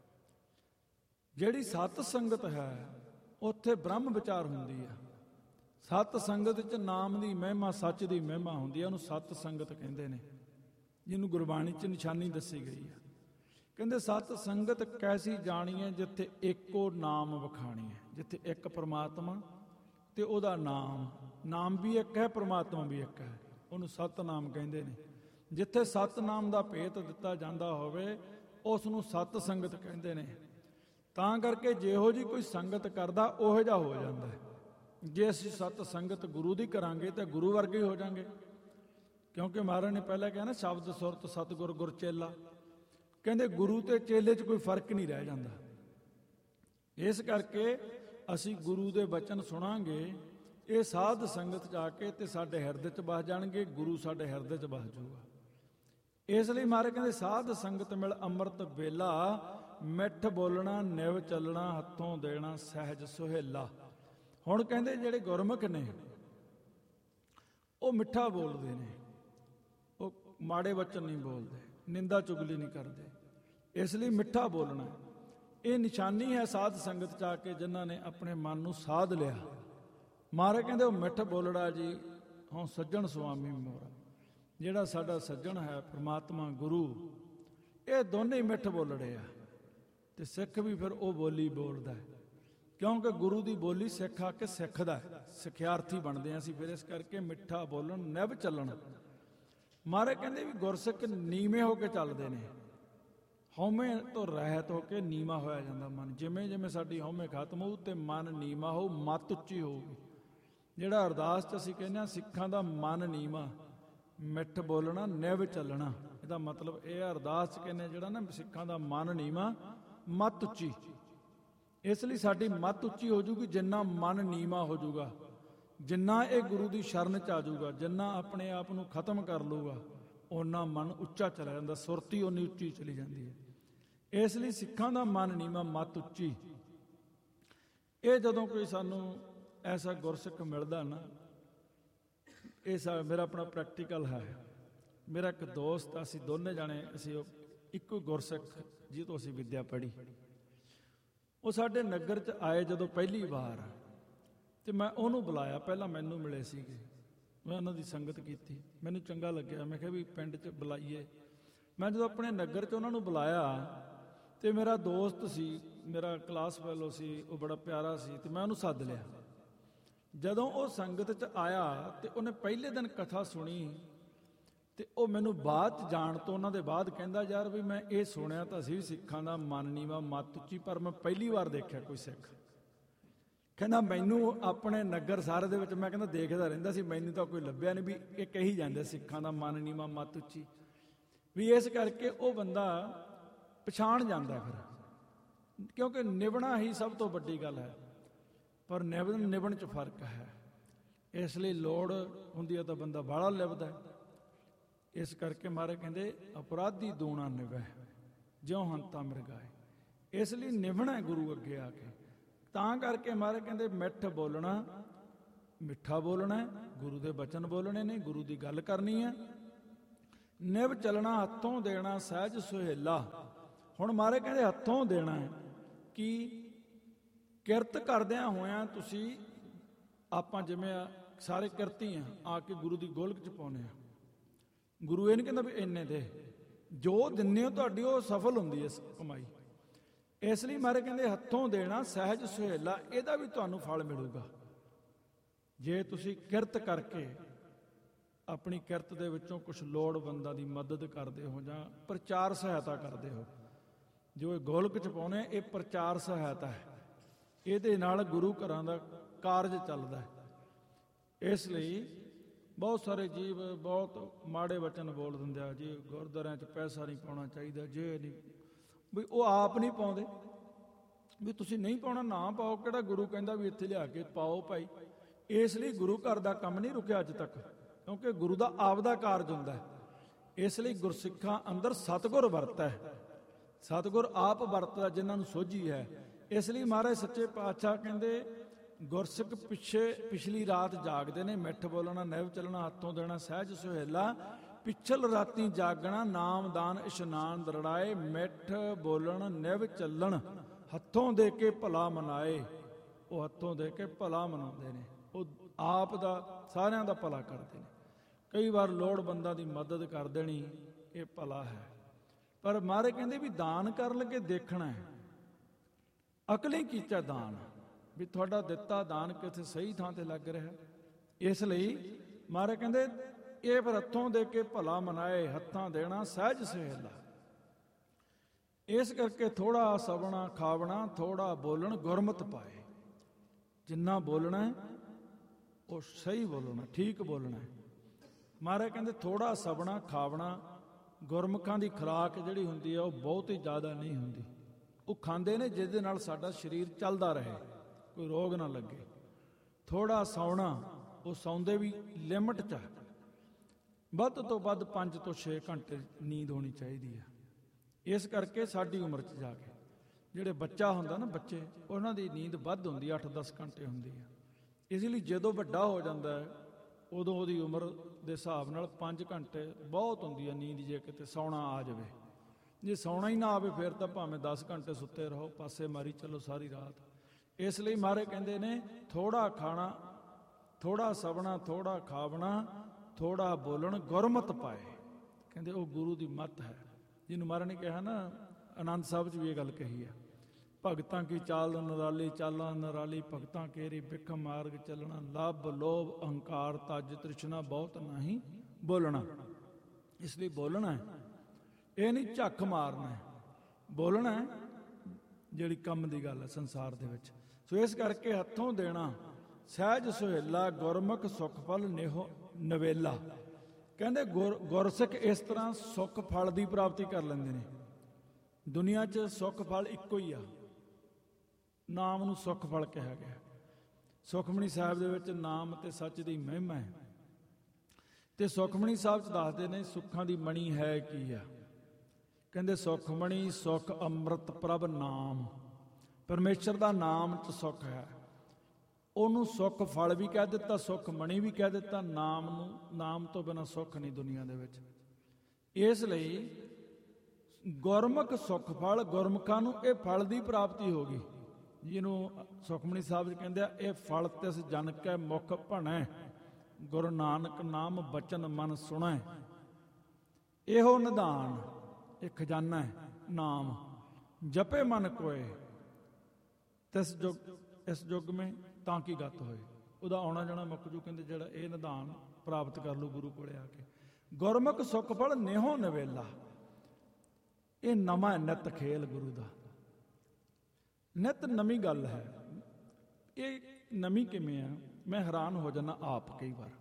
ਜਿਹੜੀ ਸਤ ਸੰਗਤ ਹੈ ਉੱਥੇ ਬ੍ਰਹਮ ਵਿਚਾਰ ਹੁੰਦੀ ਹੈ। ਸਤ ਸੰਗਤ 'ਚ ਨਾਮ ਦੀ ਮਹਿਮਾ, ਸੱਚ ਦੀ ਮਹਿਮਾ ਹੁੰਦੀ ਹੈ, ਉਹਨੂੰ ਸਤ ਸੰਗਤ ਕਹਿੰਦੇ ਨੇ, ਜਿਹਨੂੰ ਗੁਰਬਾਣੀ 'ਚ ਨਿਸ਼ਾਨੀ ਦੱਸੀ ਗਈ ਹੈ। ਕਹਿੰਦੇ ਸਤ ਸੰਗਤ ਕੈਸੀ ਜਾਣੀ ਹੈ, ਜਿੱਥੇ ਇੱਕੋ ਨਾਮ ਵਖਾਣੀ ਹੈ, ਜਿੱਥੇ ਇੱਕ ਪ੍ਰਮਾਤਮਾ ਤੇ ਉਹਦਾ ਨਾਮ ਵੀ ਇੱਕ ਹੈ, ਪ੍ਰਮਾਤਮਾ ਵੀ ਇੱਕ ਹੈ, ਉਹਨੂੰ ਸਤਨਾਮ ਕਹਿੰਦੇ ਨੇ। ਜਿੱਥੇ ਸਤਨਾਮ ਦਾ ਭੇਤ ਦਿੱਤਾ ਜਾਂਦਾ ਹੋਵੇ ਉਸ ਨੂੰ ਸਤ ਸੰਗਤ ਕਹਿੰਦੇ ਨੇ। ਤਾਂ ਕਰਕੇ ਜਿਹੋ ਜੀ ਕੋਈ ਸੰਗਤ ਕਰਦਾ ਉਹੋ ਜਿਹਾ ਹੋ ਜਾਂਦਾ ਹੈ। ਜੇ ਅਸੀਂ ਸਤ ਸੰਗਤ ਗੁਰੂ ਦੀ ਕਰਾਂਗੇ ਤਾਂ ਗੁਰੂ ਵਰਗੇ ਹੋ ਜਾਾਂਗੇ, ਕਿਉਂਕਿ ਮਹਾਰਾਜ ਨੇ ਪਹਿਲਾਂ ਕਿਹਾ ਨਾ, ਸ਼ਬਦ ਸੁਰਤ ਸਤਿਗੁਰ ਗੁਰ ਚੇਲਾ। ਕਹਿੰਦੇ ਗੁਰੂ ਤੇ ਚੇਲੇ 'ਚ ਕੋਈ ਫਰਕ ਨਹੀਂ ਰਹਿ ਜਾਂਦਾ। ਇਸ ਕਰਕੇ ਅਸੀਂ ਗੁਰੂ ਦੇ ਬਚਨ ਸੁਣਾਂਗੇ, ਇਹ ਸਾਧ ਸੰਗਤ 'ਚ ਆ ਕੇ ਤੇ ਸਾਡੇ ਹਿਰਦੇ 'ਚ ਵਸ ਜਾਣਗੇ, ਗੁਰੂ ਸਾਡੇ ਹਿਰਦੇ 'ਚ ਵਸ ਜਾਊਗਾ। ਇਸ ਲਈ ਮਹਾਰਾਜ ਕਹਿੰਦੇ ਸਾਧ ਸੰਗਤ ਮਿਲ ਅੰਮ੍ਰਿਤ ਵੇਲਾ, ਮਿੱਠ ਬੋਲਣਾ ਨਿਵ ਚੱਲਣਾ, ਹੱਥੋਂ ਦੇਣਾ ਸਹਿਜ ਸੁਹੇਲਾ। ਹੁਣ ਕਹਿੰਦੇ ਜਿਹੜੇ ਗੁਰਮੁਖ ਨੇ ਉਹ ਮਿੱਠਾ ਬੋਲਦੇ ਨੇ, ਉਹ ਮਾੜੇ ਵਚਨ ਨਹੀਂ ਬੋਲਦੇ, ਨਿੰਦਾ ਚੁਗਲੀ ਨਹੀਂ ਕਰਦੇ। ਇਸ ਲਈ ਮਿੱਠਾ ਬੋਲਣਾ ਇਹ ਨਿਸ਼ਾਨੀ ਹੈ ਸਾਧ ਸੰਗਤ 'ਚ ਆ ਕੇ ਜਿਨ੍ਹਾਂ ਨੇ ਆਪਣੇ ਮਨ ਨੂੰ ਸਾਧ ਲਿਆ। ਮਹਾਰਾਜ ਕਹਿੰਦੇ ਉਹ ਮਿੱਠ ਬੋਲੜਾ ਜੀ ਹੁਣ ਸੱਜਣ ਸੁਆਮੀ ਮੋਰਾ। ਜਿਹੜਾ ਸਾਡਾ ਸੱਜਣ ਹੈ ਪ੍ਰਮਾਤਮਾ ਗੁਰੂ, ਇਹ ਦੋਨੇ ਹੀ ਮਿੱਠ ਬੋਲੜੇ ਆ। ਤੇ ਸਿੱਖ ਵੀ ਫਿਰ ਉਹ ਬੋਲੀ ਬੋਲਦਾ ਹੈ, ਕਿਉਂਕਿ ਗੁਰੂ ਦੀ ਬੋਲੀ ਸਿੱਖ ਆ ਕੇ ਸਿੱਖਦਾ ਹੈ, ਸਿੱਖਿਆਰਥੀ ਬਣਦੇ ਹਾਂ ਅਸੀਂ। ਫਿਰ ਇਸ ਕਰਕੇ ਮਿੱਠਾ ਬੋਲਣ ਨਿਭ ਚੱਲਣ। ਮਹਾਰਾਜ ਕਹਿੰਦੇ ਵੀ ਗੁਰਸਿੱਖ ਨੀਵੇਂ ਹੋ ਕੇ ਚੱਲਦੇ ਨੇ, ਹਉਮੈ ਤੋਂ ਰਹਿਤ ਹੋ ਕੇ ਨੀਵਾਂ ਹੋਇਆ ਜਾਂਦਾ ਮਨ। ਜਿਵੇਂ ਜਿਵੇਂ ਸਾਡੀ ਹਉਮੈ ਖਤਮ ਹੋਊ ਤੇ ਮਨ ਨੀਵਾਂ ਹੋਊ, ਮੱਤ ਉੱਚੀ ਹੋਊਗੀ। ਜਿਹੜਾ ਅਰਦਾਸ 'ਚ ਅਸੀਂ ਕਹਿੰਦੇ ਹਾਂ ਸਿੱਖਾਂ ਦਾ ਮਨ ਨੀਵਾਂ, ਮਿੱਠ ਬੋਲਣਾ ਨਿਭ ਚੱਲਣਾ, ਇਹਦਾ ਮਤਲਬ ਇਹ ਅਰਦਾਸ 'ਚ ਕਹਿੰਦੇ ਜਿਹੜਾ ਨਾ ਸਿੱਖਾਂ ਦਾ ਮਨ ਨੀਵਾਂ, ਮੱਤ ਉੱਚੀ। ਇਸ ਲਈ ਸਾਡੀ ਮੱਤ ਉੱਚੀ ਹੋ ਜੂਗੀ ਜਿੰਨਾ ਮਨ ਨੀਵਾਂ ਹੋ ਜੂਗਾ, ਜਿੰਨਾ ਇਹ ਗੁਰੂ ਦੀ ਸ਼ਰਨ 'ਚ ਆ ਜੂਗਾ, ਜਿੰਨਾ ਆਪਣੇ ਆਪ ਨੂੰ ਖਤਮ ਕਰ ਲੂਗਾ, ਓਨਾ ਮਨ ਉੱਚਾ ਚਲਾ ਜਾਂਦਾ, ਸੁਰਤੀ ਓਨੀ ਉੱਚੀ ਚਲੀ ਜਾਂਦੀ ਹੈ। ਇਸ ਲਈ ਸਿੱਖਾਂ ਦਾ ਮਨ ਨੀਵਾਂ, ਮੱਤ ਉੱਚੀ। ਇਹ ਜਦੋਂ ਕੋਈ ਸਾਨੂੰ ਐਸਾ ਗੁਰਸਿੱਖ ਮਿਲਦਾ ਨਾ, ਇਹ ਮੇਰਾ ਆਪਣਾ ਪ੍ਰੈਕਟੀਕਲ ਹੈ। ਮੇਰਾ ਇੱਕ ਦੋਸਤ, ਅਸੀਂ ਦੋਨੇ ਜਾਣੇ, ਅਸੀਂ ਇੱਕੋ ਗੁਰਸਿੱਖ ਜਿਹਦੇ ਤੋਂ ਅਸੀਂ ਵਿੱਦਿਆ ਪੜ੍ਹੀ, ਉਹ ਸਾਡੇ ਨਗਰ 'ਚ ਆਏ ਜਦੋਂ ਪਹਿਲੀ ਵਾਰ, ਤੇ ਮੈਂ ਉਹਨੂੰ ਬੁਲਾਇਆ। ਪਹਿਲਾਂ ਮੈਨੂੰ ਮਿਲੇ ਸੀਗੇ, ਮੈਂ ਉਹਨਾਂ ਦੀ ਸੰਗਤ ਕੀਤੀ, ਮੈਨੂੰ ਚੰਗਾ ਲੱਗਿਆ। ਮੈਂ ਕਿਹਾ ਵੀ ਪਿੰਡ 'ਚ ਬੁਲਾਈਏ। ਮੈਂ ਜਦੋਂ ਆਪਣੇ ਨਗਰ 'ਚ ਉਹਨਾਂ ਨੂੰ ਬੁਲਾਇਆ ਤੇ ਮੇਰਾ ਦੋਸਤ ਸੀ, ਮੇਰਾ ਕਲਾਸ ਫੈਲੋ ਸੀ, ਉਹ ਬੜਾ ਪਿਆਰਾ ਸੀ, ਤੇ ਮੈਂ ਉਹਨੂੰ ਸੱਦ ਲਿਆ। ਜਦੋਂ ਉਹ ਸੰਗਤ 'ਚ ਆਇਆ ਤੇ ਉਹਨੇ ਪਹਿਲੇ ਦਿਨ ਕਥਾ ਸੁਣੀ, ਤੇ ਉਹ ਮੈਨੂੰ ਬਾਅਦ 'ਚ ਜਾਣ ਤੋਂ ਉਹਨਾਂ ਦੇ ਬਾਅਦ ਕਹਿੰਦਾ, ਯਾਰ ਵੀ ਮੈਂ ਇਹ ਸੁਣਿਆ ਤਾਂ ਸੀ ਸਿੱਖਾਂ ਦਾ ਮਨ ਨੀਵਾਂ, ਮੱਤ ਉੱਚੀ, ਪਰ ਮੈਂ ਪਹਿਲੀ ਵਾਰ ਦੇਖਿਆ ਕੋਈ ਸਿੱਖ। ਕਹਿੰਦਾ ਮੈਨੂੰ ਆਪਣੇ ਨਗਰ ਸਾਰੇ ਦੇ ਵਿੱਚ, ਮੈਂ ਕਹਿੰਦਾ ਦੇਖਦਾ ਰਹਿੰਦਾ ਸੀ, ਮੈਨੂੰ ਤਾਂ ਕੋਈ ਲੱਭਿਆ ਨਹੀਂ ਵੀ ਇਹ ਕਹੀ ਜਾਂਦੇ ਸਿੱਖਾਂ ਦਾ ਮਨ ਨੀਵਾਂ, ਮੱਤ ਉੱਚੀ। ਵੀ ਇਸ ਕਰਕੇ ਉਹ ਬੰਦਾ ਪਛਾਣ ਜਾਂਦਾ ਫਿਰ, ਕਿਉਂਕਿ ਨਿਭਣਾ ਹੀ ਸਭ ਤੋਂ ਵੱਡੀ ਗੱਲ ਹੈ, ਪਰ ਨਿਭਣ 'ਚ ਫਰਕ ਹੈ। ਇਸ ਲਈ ਲੋੜ ਹੁੰਦੀ ਹੈ ਤਾਂ ਬੰਦਾ ਬਾਹਲਾ ਲਿਭਦਾ। ਇਸ ਕਰਕੇ ਮਹਾਰਾਜ ਕਹਿੰਦੇ ਅਪਰਾਧੀ ਦੂਣਾ ਨਿਭੈ ਜਿਉ ਹੰਤਾ ਮਿਰਗਾਏ। ਇਸ ਲਈ ਨਿਭਣਾ ਗੁਰੂ ਅੱਗੇ ਆ ਕੇ। ਤਾਂ ਕਰਕੇ ਮਹਾਰਾਜ ਕਹਿੰਦੇ ਮਿੱਠ ਬੋਲਣਾ, ਮਿੱਠਾ ਬੋਲਣਾ, ਗੁਰੂ ਦੇ ਬਚਨ ਬੋਲਣੇ ਨੇ, ਗੁਰੂ ਦੀ ਗੱਲ ਕਰਨੀ ਹੈ। ਨਿਭ ਚੱਲਣਾ ਹੱਥੋਂ ਦੇਣਾ ਸਹਿਜ ਸੁਹੇਲਾ। ਹੁਣ ਮਹਾਰਾਜ ਕਹਿੰਦੇ ਹੱਥੋਂ ਦੇਣਾ ਹੈ ਕਿ ਕਿਰਤ ਕਰਦਿਆਂ ਹੋਇਆਂ ਤੁਸੀਂ, ਆਪਾਂ ਜਿਵੇਂ ਸਾਰੇ ਕਿਰਤੀ ਆ ਕੇ ਗੁਰੂ ਦੀ ਗੋਲਕ ਚ ਪਾਉਂਦੇ ਆ। ਗੁਰੂ ਇਹ ਨਹੀਂ ਕਹਿੰਦਾ ਵੀ ਇੰਨੇ ਦੇ, ਜੋ ਦਿੰਦੇ ਹੋ ਤੁਹਾਡੀ ਉਹ ਸਫਲ ਹੁੰਦੀ ਹੈ ਕਮਾਈ। ਇਸ ਲਈ ਮਹਾਰਾਜ ਕਹਿੰਦੇ ਹੱਥੋਂ ਦੇਣਾ ਸਹਿਜ ਸੁਹੇਲਾ, ਇਹਦਾ ਵੀ ਤੁਹਾਨੂੰ ਫਲ ਮਿਲੂਗਾ ਜੇ ਤੁਸੀਂ ਕਿਰਤ ਕਰਕੇ ਆਪਣੀ ਕਿਰਤ ਦੇ ਵਿੱਚੋਂ ਕੁਝ ਲੋੜਵੰਦਾਂ ਦੀ ਮਦਦ ਕਰਦੇ ਹੋ ਜਾਂ ਪ੍ਰਚਾਰ ਸਹਾਇਤਾ ਕਰਦੇ ਹੋ। ਜੋ ਇਹ ਗੋਲਕ ਚ ਪਾਉਣੇ ਇਹ ਪ੍ਰਚਾਰ ਸਹਾਇਤਾ ਹੈ, ਇਹਦੇ ਨਾਲ ਗੁਰੂ ਘਰਾਂ ਦਾ ਕਾਰਜ ਚੱਲਦਾ ਹੈ। ਇਸ ਲਈ ਬਹੁਤ ਸਾਰੇ ਜੀਵ ਬਹੁਤ ਮਾੜੇ ਵਚਨ ਬੋਲ ਦਿੰਦੇ ਆ ਜੀ, ਗੁਰਦੁਆਰਿਆਂ 'ਚ ਪੈਸਾ ਨਹੀਂ ਪਾਉਣਾ ਚਾਹੀਦਾ, ਜੇ ਨਹੀਂ, ਵੀ ਉਹ ਆਪ ਨਹੀਂ ਪਾਉਂਦੇ। ਵੀ ਤੁਸੀਂ ਨਹੀਂ ਪਾਉਣਾ ਨਾ ਪਾਓ, ਕਿਹੜਾ ਗੁਰੂ ਕਹਿੰਦਾ ਵੀ ਇੱਥੇ ਲਿਆ ਕੇ ਪਾਓ ਭਾਈ। ਇਸ ਲਈ ਗੁਰੂ ਘਰ ਦਾ ਕੰਮ ਨਹੀਂ ਰੁਕਿਆ ਅੱਜ ਤੱਕ, ਕਿਉਂਕਿ ਗੁਰੂ ਦਾ ਆਪਦਾ ਕਾਰਜ ਹੁੰਦਾ ਹੈ। ਇਸ ਲਈ ਗੁਰਸਿੱਖਾਂ ਅੰਦਰ ਸਤਿਗੁਰ ਵਰਤਦਾ ਹੈ, ਸਤਿਗੁਰ ਆਪ ਵਰਤਦਾ ਜਿਨ੍ਹਾਂ ਨੂੰ ਸੋਝੀ ਹੈ। ਇਸ ਲਈ ਮਹਾਰਾਜ ਸੱਚੇ ਪਾਤਸ਼ਾਹ ਕਹਿੰਦੇ ਗੁਰਸਿੱਖ ਪਿਛਲੀ ਰਾਤ ਜਾਗਦੇ ਨੇ, ਮਿੱਠ ਬੋਲਣਾ ਨਿਭ ਚੱਲਣਾ ਹੱਥੋਂ ਦੇਣਾ ਸਹਿਜ ਸੁਹੇਲਾ। ਪਿਛਲ ਰਾਤੀ ਜਾਗਣਾ ਨਾਮਦਾਨ ਇਸ਼ਨਾਨ ਦਰੜਾਏ, ਮਿੱਠ ਬੋਲਣ ਨਿਭ ਚੱਲਣ ਹੱਥੋਂ ਦੇ ਕੇ ਭਲਾ ਮਨਾਏ। ਉਹ ਹੱਥੋਂ ਦੇ ਕੇ ਭਲਾ ਮਨਾਉਂਦੇ ਨੇ, ਉਹ ਆਪ ਦਾ ਸਾਰਿਆਂ ਦਾ ਭਲਾ ਕਰਦੇ ਨੇ। ਕਈ ਵਾਰ ਲੋੜਵੰਦਾਂ ਦੀ ਮਦਦ ਕਰ ਦੇਣੀ ਇਹ ਭਲਾ ਹੈ, ਪਰ ਮਹਾਰਾਜ ਕਹਿੰਦੇ ਵੀ ਦਾਨ ਕਰਨ ਲੱਗੇ ਦੇਖਣਾ ਹੈ ਅਕਲੇ ਕੀਤਾ ਦਾਨ, ਵੀ ਤੁਹਾਡਾ ਦਿੱਤਾ ਦਾਨ ਕਿਥੇ ਸਹੀ ਥਾਂ ਤੇ ਲੱਗ ਰਿਹਾ। ਇਸ ਲਈ ਮਹਾਰਾਜ ਕਹਿੰਦੇ ਇਹ ਫਿਰ ਹੱਥੋਂ ਦੇ ਕੇ ਭਲਾ ਮਨਾਏ, ਹੱਥਾਂ ਦੇਣਾ ਸਹਿਜ ਸੁਹੇਲਾ। ਇਸ ਕਰਕੇ ਥੋੜਾ ਸਵਣਾ ਖਾਵਣਾ ਥੋੜਾ ਬੋਲਣ ਗੁਰਮਤਿ ਪਾਏ। ਜਿੰਨਾ ਬੋਲਣਾ ਉਹ ਸਹੀ ਬੋਲਣਾ, ਠੀਕ ਬੋਲਣਾ। ਮਹਾਰਾਜ ਕਹਿੰਦੇ ਥੋੜਾ ਸਵਣਾ ਖਾਵਣਾ, ਗੁਰਮੁਖਾਂ ਦੀ ਖੁਰਾਕ ਜਿਹੜੀ ਹੁੰਦੀ ਆ ਉਹ ਬਹੁਤ ਹੀ ਜ਼ਿਆਦਾ ਨਹੀਂ ਹੁੰਦੀ। ਉਹ ਖਾਂਦੇ ਨੇ ਜਿਹਦੇ ਨਾਲ ਸਾਡਾ ਸਰੀਰ ਚੱਲਦਾ ਰਹੇ, ਕੋਈ ਰੋਗ ਨਾ ਲੱਗੇ। ਥੋੜਾ ਸੌਣਾ, ਉਹ ਸੌਂਦੇ ਵੀ ਲਿਮਟ 'ਚ, ਵੱਧ ਤੋਂ ਵੱਧ 5 ਤੋਂ 6 ਘੰਟੇ ਨੀਂਦ ਹੋਣੀ ਚਾਹੀਦੀ ਹੈ। ਇਸ ਕਰਕੇ ਸਾਡੀ ਉਮਰ 'ਚ ਜਾ ਕੇ ਜਿਹੜੇ ਬੱਚਾ ਹੁੰਦਾ ਨਾ, ਬੱਚੇ ਉਹਨਾਂ ਦੀ ਨੀਂਦ ਵੱਧ ਹੁੰਦੀ, 8-10 ਘੰਟੇ ਹੁੰਦੀ ਹੈ। ਇਸ ਲਈ ਜਦੋਂ ਵੱਡਾ ਹੋ ਜਾਂਦਾ ਹੈ ਉਦੋਂ ਉਹਦੀ ਉਮਰ ਦੇ ਹਿਸਾਬ ਨਾਲ 5 ਘੰਟੇ ਬਹੁਤ ਹੁੰਦੀ ਹੈ ਨੀਂਦ, ਜੇ ਕਿਤੇ ਸੌਣਾ ਆ ਜਾਵੇ। ਜੇ ਸੌਣਾ ਹੀ ਨਾ ਆਵੇ ਫਿਰ ਤਾਂ ਭਾਵੇਂ 10 ਘੰਟੇ ਸੁੱਤੇ ਰਹੋ, ਪਾਸੇ ਮਾਰੀ ਚੱਲੋ ਸਾਰੀ ਰਾਤ। ਇਸ ਲਈ ਮਹਾਰਾਜ ਕਹਿੰਦੇ ਨੇ ਥੋੜਾ ਖਾਣਾ ਥੋੜਾ ਸਵਣਾ ਥੋੜਾ ਖਾਵਣਾ ਥੋੜਾ ਬੋਲਣ ਗੁਰਮਤਿ ਪਾਏ। ਕਹਿੰਦੇ ਉਹ ਗੁਰੂ ਦੀ ਮੱਤ ਹੈ, ਜਿਹਨੂੰ ਮਹਾਰਾਜ ਨੇ ਕਿਹਾ ਨਾ, ਆਨੰਦ ਸਾਹਿਬ 'ਚ ਵੀ ਇਹ ਗੱਲ ਕਹੀ ਹੈ, ਭਗਤਾਂ ਕੀ ਚਾਲ ਨਰਾਲੀ ਚਾਲਾਂ ਨਰਾਲੀ, ਭਗਤਾਂ ਕੇਰੀ ਬਿਖ ਮਾਰਗ ਚੱਲਣਾ, ਲੱਭ ਲੋਭ ਅਹੰਕਾਰ ਤਜ ਤ੍ਰਿਸ਼ਨਾ ਬਹੁਤ ਨਹੀਂ ਬੋਲਣਾ। ਇਸ ਲਈ ਬੋਲਣਾ ਹੈ, ਇਹ ਨਹੀਂ ਝੱਕ ਮਾਰਨਾ ਹੈ, ਬੋਲਣਾ ਹੈ ਜਿਹੜੀ ਕੰਮ ਦੀ ਗੱਲ ਹੈ ਸੰਸਾਰ ਦੇ ਵਿੱਚ। ਸੋ ਇਸ ਕਰਕੇ ਹੱਥੋਂ ਦੇਣਾ ਸਹਿਜ ਸੁਹੇਲਾ, ਗੁਰਮੁਖ ਸੁਖ ਫਲ ਨੇਹੋ ਨਵੇਲਾ। ਕਹਿੰਦੇ ਗੁਰਸਿੱਖ ਇਸ ਤਰ੍ਹਾਂ ਸੁੱਖ ਫਲ ਦੀ ਪ੍ਰਾਪਤੀ ਕਰ ਲੈਂਦੇ ਨੇ। ਦੁਨੀਆ 'ਚ ਸੁੱਖ ਫਲ ਇੱਕੋ ਹੀ ਆ, ਨਾਮ ਨੂੰ ਸੁੱਖ ਫਲ ਕਿਹਾ ਗਿਆ। ਸੁਖਮਣੀ ਸਾਹਿਬ ਦੇ ਵਿੱਚ ਨਾਮ ਤੇ ਸੱਚ ਦੀ ਮਹਿਮਾ ਹੈ, ਤੇ ਸੁਖਮਣੀ ਸਾਹਿਬ 'ਚ ਦੱਸਦੇ ਨੇ ਸੁੱਖਾਂ ਦੀ ਮਣੀ ਹੈ ਕੀ ਆ। ਕਹਿੰਦੇ ਸੁਖਮਣੀ ਸੁਖ ਅੰਮ੍ਰਿਤ ਪ੍ਰਭ ਨਾਮ, ਪਰਮੇਸ਼ਰ ਦਾ ਨਾਮ 'ਚ ਸੁੱਖ ਹੈ। ਉਹਨੂੰ ਸੁੱਖ ਫਲ ਵੀ ਕਹਿ ਦਿੱਤਾ, ਸੁੱਖ ਮਣੀ ਵੀ ਕਹਿ ਦਿੱਤਾ। ਨਾਮ ਤੋਂ ਬਿਨਾਂ ਸੁੱਖ ਨਹੀਂ ਦੁਨੀਆ ਦੇ ਵਿੱਚ। ਇਸ ਲਈ ਗੁਰਮੁਖ ਸੁੱਖ ਫਲ, ਗੁਰਮੁਖਾਂ ਨੂੰ ਇਹ ਫਲ ਦੀ ਪ੍ਰਾਪਤੀ ਹੋ ਗਈ, ਜਿਹਨੂੰ ਸੁਖਮਣੀ ਸਾਹਿਬ ਜੀ ਕਹਿੰਦੇ ਆ, ਇਹ ਫਲ ਤਿਸ ਜਨ ਕੈ ਮੁਖ ਭਣੈ, ਗੁਰੂ ਨਾਨਕ ਨਾਮ ਬਚਨ ਮਨ ਸੁਣੈ। ਇਹੋ ਨਿਧਾਨ, ਇਹ ਖਜ਼ਾਨਾ ਹੈ ਨਾਮ, ਜਪੇ ਮਨ ਕੋਏ ਤਿਸ ਜੁਗ ਇਸ ਯੁੱਗ ਮੇਂ ਤਾਂ ਕੀ ਗੱਤ ਹੋਏ। ਉਹਦਾ ਆਉਣਾ ਜਾਣਾ ਮੁੱਕ ਜੂ। ਕਹਿੰਦੇ ਜਿਹੜਾ ਇਹ ਨਿਧਾਨ ਪ੍ਰਾਪਤ ਕਰ ਲੂ ਗੁਰੂ ਕੋਲੇ ਆ ਕੇ। ਗੁਰਮੁਖ ਸੁੱਖ ਫਲ ਨੇਹੋ ਨਵੇਲਾ, ਇਹ ਨਵਾਂ ਨਿਤ ਖੇਲ ਗੁਰੂ ਦਾ, ਨਿਤ ਨਵੀਂ ਗੱਲ ਹੈ। ਇਹ ਨਵੀਂ ਕਿਵੇਂ ਆ, ਮੈਂ ਹੈਰਾਨ ਹੋ ਜਾਂਦਾ ਆਪ। ਕਈ ਵਾਰ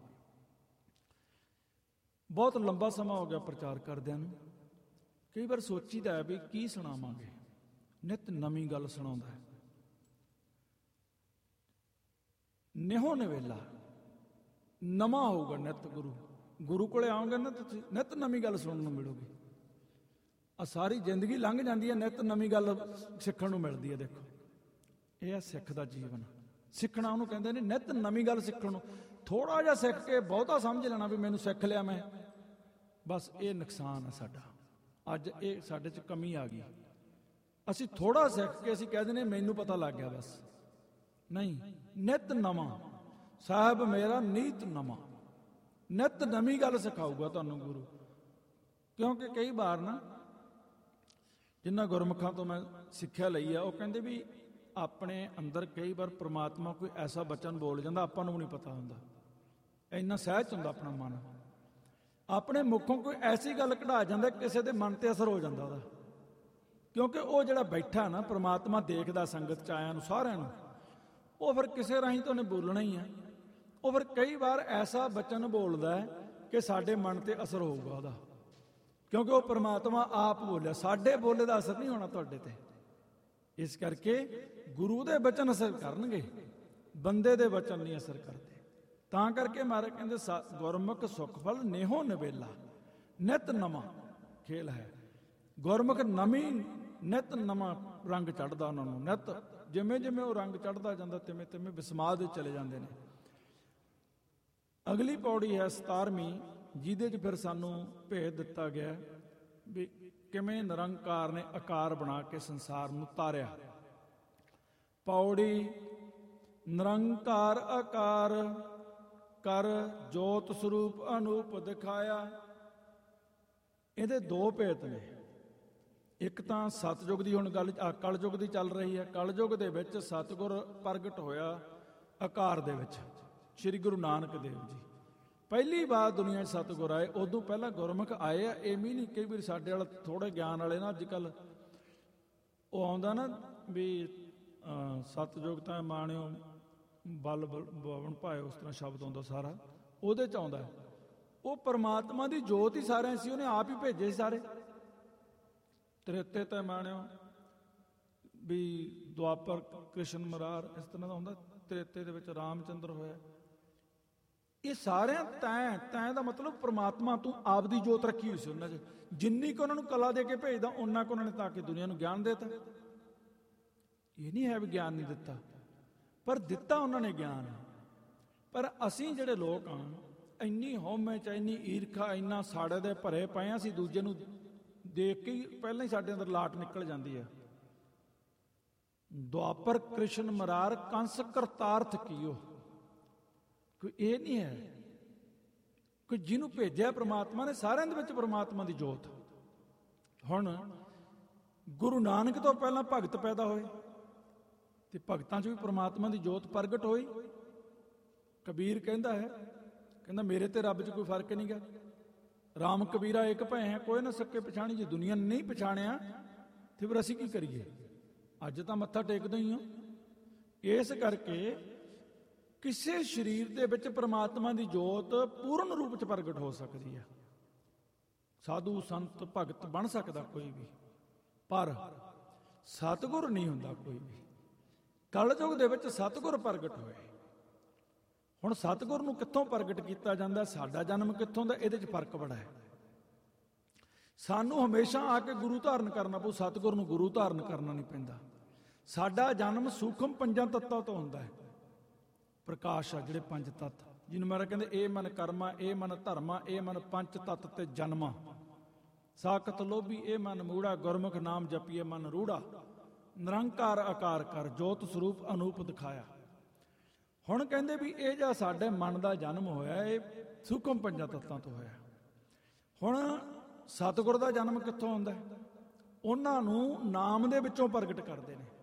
ਬਹੁਤ ਲੰਬਾ ਸਮਾਂ ਹੋ ਗਿਆ ਪ੍ਰਚਾਰ ਕਰਦਿਆਂ ਨੂੰ, ਕਈ ਵਾਰ ਸੋਚੀਦਾ ਹੈ ਵੀ ਕੀ ਸੁਣਾਵਾਂਗੇ। ਨਿਤ ਨਵੀਂ ਗੱਲ ਸੁਣਾਉਂਦਾ ਹੈ, ਨਿਹੋ ਨਵੇਲਾ, ਨਵਾਂ ਹੋਊਗਾ ਨਿਤ। ਗੁਰੂ ਕੋਲੇ ਆਓਗੇ ਨਾ ਤੁਸੀਂ, ਨਿਤ ਨਵੀਂ ਗੱਲ ਸੁਣਨ ਨੂੰ ਮਿਲੂਗੀ। ਆ ਸਾਰੀ ਜ਼ਿੰਦਗੀ ਲੰਘ ਜਾਂਦੀ ਹੈ, ਨਿਤ ਨਵੀਂ ਗੱਲ ਸਿੱਖਣ ਨੂੰ ਮਿਲਦੀ ਹੈ। ਦੇਖੋ ਇਹ ਹੈ ਸਿੱਖ ਦਾ ਜੀਵਨ। ਸਿੱਖਣਾ ਉਹਨੂੰ ਕਹਿੰਦੇ ਨੇ, ਨਿਤ ਨਵੀਂ ਗੱਲ ਸਿੱਖਣ ਨੂੰ। ਥੋੜਾ ਜਿਹਾ ਸਿੱਖ ਕੇ ਬਹੁਤਾ ਸਮਝ ਲੈਣਾ ਵੀ ਮੈਨੂੰ ਸਿੱਖ ਲਿਆ ਮੈਂ, ਬਸ ਇਹ ਨੁਕਸਾਨ ਹੈ ਸਾਡਾ। ਅੱਜ ਇਹ ਸਾਡੇ 'ਚ ਕਮੀ ਆ ਗਈ। ਅਸੀਂ ਥੋੜਾ ਸਿੱਖ ਕੇ ਅਸੀਂ ਕਹਿ ਦਿੰਦੇ ਮੈਨੂੰ ਪਤਾ ਲੱਗ ਗਿਆ ਬਸ। ਨਹੀਂ, ਨਿਤ ਨਵਾਂ ਸਾਹਿਬ ਮੇਰਾ ਨੀਤ ਨਵਾਂ, ਨਿਤ ਨਵੀਂ ਗੱਲ ਸਿਖਾਊਗਾ ਤੁਹਾਨੂੰ ਗੁਰੂ। ਕਿਉਂਕਿ ਕਈ ਵਾਰ ਨਾ ਜਿਨ੍ਹਾਂ ਗੁਰਮੁਖਾਂ ਤੋਂ ਮੈਂ ਸਿੱਖਿਆ ਲਈ ਆ, ਉਹ ਕਹਿੰਦੇ ਵੀ ਆਪਣੇ ਅੰਦਰ ਕਈ ਵਾਰ ਪ੍ਰਮਾਤਮਾ ਕੋਈ ਐਸਾ ਬਚਨ ਬੋਲ ਜਾਂਦਾ ਆਪਾਂ ਨੂੰ ਵੀ ਨਹੀਂ ਪਤਾ ਹੁੰਦਾ, ਇੰਨਾ ਸਹਿਜ ਹੁੰਦਾ ਆਪਣਾ ਮਨ। ਆਪਣੇ ਮੁਖੋਂ ਕੋਈ ਐਸੀ ਗੱਲ ਕਢਾ ਜਾਂਦਾ ਕਿਸੇ ਦੇ ਮਨ ਤੇ ਅਸਰ ਹੋ ਜਾਂਦਾ ਉਹਦਾ, ਕਿਉਂਕਿ ਉਹ ਜਿਹੜਾ ਬੈਠਾ ਨਾ ਪ੍ਰਮਾਤਮਾ ਦੇਖਦਾ ਸੰਗਤ 'ਚ ਆਇਆਂ ਨੂੰ ਸਾਰਿਆਂ ਨੂੰ, ਉਹ ਫਿਰ ਕਿਸੇ ਰਾਹੀਂ ਤਾਂ ਉਹਨੇ ਬੋਲਣਾ ਹੀ ਆ। ਉਹ ਫਿਰ ਕਈ ਵਾਰ ਐਸਾ ਬਚਨ ਬੋਲਦਾ ਹੈ ਕਿ ਸਾਡੇ ਮਨ ਤੇ ਅਸਰ ਹੋਊਗਾ ਉਹਦਾ, ਕਿਉਂਕਿ ਉਹ ਪ੍ਰਮਾਤਮਾ ਆਪ ਬੋਲਿਆ। ਸਾਡੇ ਬੋਲੇ ਦਾ ਅਸਰ ਨਹੀਂ ਹੋਣਾ ਤੁਹਾਡੇ ਤੇ। ਇਸ ਕਰਕੇ ਗੁਰੂ ਦੇ ਬਚਨ ਅਸਰ ਕਰਨਗੇ, ਬੰਦੇ ਦੇ ਬਚਨ ਨਹੀਂ ਅਸਰ ਕਰਦੇ। ਤਾਂ ਕਰਕੇ ਮਹਾਰਾਜ ਕਹਿੰਦੇ ਗੁਰਮੁਖ ਸੁਖ ਫਲ ਨੇਹੋ ਨਵੇਲਾ, ਨਿਤ ਨਵਾਂ ਖੇਲ ਹੈ। ਗੁਰਮੁਖ ਨਵੀਂ ਨਿਤ ਨਵਾਂ ਰੰਗ ਚੜ੍ਹਦਾ ਉਹਨਾਂ ਨੂੰ। ਨਿਤ ਜਿਵੇਂ ਜਿਵੇਂ ਉਹ ਰੰਗ ਚੜ੍ਹਦਾ ਜਾਂਦਾ ਤਿਵੇਂ ਤਿਵੇਂ ਵਿਸਮਾਦ ਦੇ ਚਲੇ ਜਾਂਦੇ ਨੇ। ਅਗਲੀ ਪੌੜੀ ਹੈ 17ਵੀਂ, ਜਿਹਦੇ 'ਚ ਫਿਰ ਸਾਨੂੰ ਭੇਦ ਦਿੱਤਾ ਗਿਆ ਵੀ ਕਿਵੇਂ ਨਿਰੰਕਾਰ ਨੇ ਆਕਾਰ ਬਣਾ ਕੇ ਸੰਸਾਰ ਨੂੰ ਤਾਰਿਆ। ਪੌੜੀ ਨਿਰੰਕਾਰ ਆਕਾਰ ਕਰ ਜੋਤ ਸਰੂਪ ਅਨੂਪ ਦਿਖਾਇਆ। ਇਹਦੇ ਦੋ ਭੇਦ ਨੇ। ਇੱਕ ਤਾਂ ਸਤਜੁਗ ਦੀ ਹੁਣ ਗੱਲ ਕਲਯੁਗ ਦੀ ਚੱਲ ਰਹੀ ਹੈ। ਕਲਯੁਗ ਦੇ ਵਿੱਚ ਸਤਿਗੁਰ ਪ੍ਰਗਟ ਹੋਇਆ ਆਕਾਰ ਦੇ ਵਿੱਚ, ਸ੍ਰੀ ਗੁਰੂ ਨਾਨਕ ਦੇਵ ਜੀ ਪਹਿਲੀ ਵਾਰ ਦੁਨੀਆ 'ਚ ਸਤਿਗੁਰ ਆਏ। ਉਦੋਂ ਪਹਿਲਾਂ ਗੁਰਮੁਖ ਆਏ ਆ, ਐਵੇਂ ਨਹੀਂ। ਕਈ ਵਾਰ ਸਾਡੇ ਵਾਲਾ ਥੋੜੇ ਗਿਆਨ ਵਾਲੇ ਨਾ ਅੱਜ ਕੱਲ੍ਹ ਉਹ ਆਉਂਦਾ ਨਾ ਵੀ ਸਤਿਯੁਗ ਤਾਂ ਮਾਣਿਓ ਬਲ ਬਵਨ ਭਾਏ, ਉਸ ਤਰ੍ਹਾਂ ਸ਼ਬਦ ਆਉਂਦਾ ਸਾਰਾ, ਉਹਦੇ 'ਚ ਆਉਂਦਾ ਉਹ ਪਰਮਾਤਮਾ ਦੀ ਜੋਤ ਹੀ ਸਾਰਿਆਂ ਸੀ, ਉਹਨੇ ਆਪ ਹੀ ਭੇਜੇ ਸੀ ਸਾਰੇ। ਤ੍ਰੇਤੇ ਤੇ ਮਾਣਿਓ ਵੀ ਦੁਆਪਰ ਕ੍ਰਿਸ਼ਨ ਮਰਾਰ, ਇਸ ਤਰ੍ਹਾਂ ਦਾ ਹੁੰਦਾ। ਤ੍ਰੇਤੇ ਦੇ ਵਿੱਚ ਰਾਮਚੰਦਰ ਹੋਇਆ। ਇਹ ਸਾਰਿਆਂ ਤੈਂ ਦਾ ਮਤਲਬ ਪ੍ਰਮਾਤਮਾ ਤੂੰ ਆਪ ਦੀ ਜੋਤ ਰੱਖੀ ਹੋਈ ਸੀ ਉਹਨਾਂ 'ਚ। ਜਿੰਨੀ ਕੁ ਉਹਨਾਂ ਨੂੰ ਕਲਾ ਦੇ ਕੇ ਭੇਜਦਾ ਉਹਨਾਂ ਕੁ ਉਹਨਾਂ ਨੇ ਤਾਂ ਕਿ ਦੁਨੀਆ ਨੂੰ ਗਿਆਨ ਦੇਤਾ। ਇਹ ਨਹੀਂ ਹੈ ਵੀ ਗਿਆਨ ਨਹੀਂ ਦਿੱਤਾ, ਪਰ ਦਿੱਤਾ ਉਹਨਾਂ ਨੇ ਗਿਆਨ। ਪਰ ਅਸੀਂ ਜਿਹੜੇ ਲੋਕ ਹਾਂ, ਇੰਨੀ ਹਉਮੈ 'ਚ, ਇੰਨੀ ਈਰਖਾ, ਇੰਨਾ ਸਾੜੇ ਦੇ ਭਰੇ ਪਏ ਹਾਂ, ਅਸੀਂ ਦੂਜੇ ਨੂੰ ਦੇਖ ਕੇ ਹੀ ਪਹਿਲਾਂ ਹੀ ਸਾਡੇ ਅੰਦਰ ਲਾਟ ਨਿਕਲ ਜਾਂਦੀ ਹੈ। ਦੁਆਪਰ ਕ੍ਰਿਸ਼ਨ ਮਰਾਰ ਕੰਸ ਕਰਤਾਰਥ ਕੀਓ। ਕੋਈ ਇਹ ਨਹੀਂ ਹੈ ਕਿ ਜਿਹਨੂੰ ਭੇਜਿਆ ਪ੍ਰਮਾਤਮਾ ਨੇ, ਸਾਰਿਆਂ ਦੇ ਵਿੱਚ ਪ੍ਰਮਾਤਮਾ ਦੀ ਜੋਤ। ਹੁਣ ਗੁਰੂ ਨਾਨਕ ਤੋਂ ਪਹਿਲਾਂ ਭਗਤ ਪੈਦਾ ਹੋਏ ਤੇ ਭਗਤਾਂ 'ਚ ਵੀ ਪ੍ਰਮਾਤਮਾ ਦੀ ਜੋਤ ਪ੍ਰਗਟ ਹੋਈ। ਕਬੀਰ ਕਹਿੰਦਾ ਹੈ, ਕਹਿੰਦਾ ਮੇਰੇ ਤੇ ਰੱਬ 'ਚ ਕੋਈ ਫਰਕ ਨਹੀਂ ਗਾ। ਰਾਮ ਕਬੀਰਾ ਇੱਕ ਭੈ ਹੈ, ਕੋਈ ਨਾ ਸਕੇ ਪਛਾਣੀ। ਜੇ ਦੁਨੀਆ ਨੇ ਨਹੀਂ ਪਛਾਣਿਆ ਤੇ ਫਿਰ ਅਸੀਂ ਕੀ ਕਰੀਏ? ਅੱਜ ਤਾਂ ਮੱਥਾ ਟੇਕਦੇ ਹੀ ਹਾਂ। ਇਸ ਕਰਕੇ ਕਿਸੇ ਸਰੀਰ ਦੇ ਵਿੱਚ ਪ੍ਰਮਾਤਮਾ ਦੀ ਜੋਤ ਪੂਰਨ ਰੂਪ 'ਚ ਪ੍ਰਗਟ ਹੋ ਸਕਦੀ ਹੈ। ਸਾਧੂ ਸੰਤ ਭਗਤ ਬਣ ਸਕਦਾ ਕੋਈ ਵੀ, ਪਰ ਸਤਿਗੁਰ ਨਹੀਂ ਹੁੰਦਾ ਕੋਈ ਵੀ। ਕਲਯੁਗ ਦੇ ਵਿੱਚ ਸਤਿਗੁਰ ਪ੍ਰਗਟ ਹੋਏ। ਹੁਣ ਸਤਿਗੁਰ ਨੂੰ ਕਿੱਥੋਂ ਪ੍ਰਗਟ ਕੀਤਾ ਜਾਂਦਾ, ਸਾਡਾ ਜਨਮ ਕਿੱਥੋਂ ਦਾ, ਇਹਦੇ 'ਚ ਫਰਕ ਬੜਾ ਹੈ। ਸਾਨੂੰ ਹਮੇਸ਼ਾ ਆ ਕੇ ਗੁਰੂ ਧਾਰਨ ਕਰਨਾ ਪਊ, ਸਤਿਗੁਰ ਨੂੰ ਗੁਰੂ ਧਾਰਨ ਕਰਨਾ ਨਹੀਂ ਪੈਂਦਾ। ਸਾਡਾ ਜਨਮ ਸੂਖਮ ਪੰਜਾਂ ਤੱਤਾਂ ਤੋਂ ਹੁੰਦਾ ਹੈ। ਪ੍ਰਕਾਸ਼ ਆ ਜਿਹੜੇ ਪੰਜ ਤੱਤ, ਜਿਹਨੂੰ ਮਹਾਰਾਜ ਕਹਿੰਦੇ ਇਹ ਮਨ ਕਰਮਾ, ਇਹ ਮਨ ਧਰਮਾ, ਇਹ ਮਨ ਪੰਚ ਤੱਤ ਤੇ ਜਨਮਾ। ਸਾਖਤ ਲੋਭੀ ਇਹ ਮਨ ਮੂੜਾ, ਗੁਰਮੁਖ ਨਾਮ ਜਪੀਏ ਮਨ ਰੂੜਾ। ਨਿਰੰਕਾਰ ਆਕਾਰ ਕਰ ਜੋਤ ਸਰੂਪ ਅਨੂਪ ਦਿਖਾਇਆ। ਹੁਣ ਕਹਿੰਦੇ ਵੀ ਇਹ ਜਿਹੜਾ ਸਾਡੇ ਮਨ ਦਾ ਜਨਮ ਹੋਇਆ, ਇਹ ਸੂਖਮ ਪੰਜਾਂ ਤੱਤਾਂ ਤੋਂ ਹੋਇਆ। ਹੁਣ ਸਤਿਗੁਰ ਦਾ ਜਨਮ ਕਿੱਥੋਂ ਹੁੰਦਾ? ਉਹਨਾਂ ਨੂੰ ਨਾਮ ਦੇ ਵਿੱਚੋਂ ਪ੍ਰਗਟ ਕਰਦੇ ਨੇ।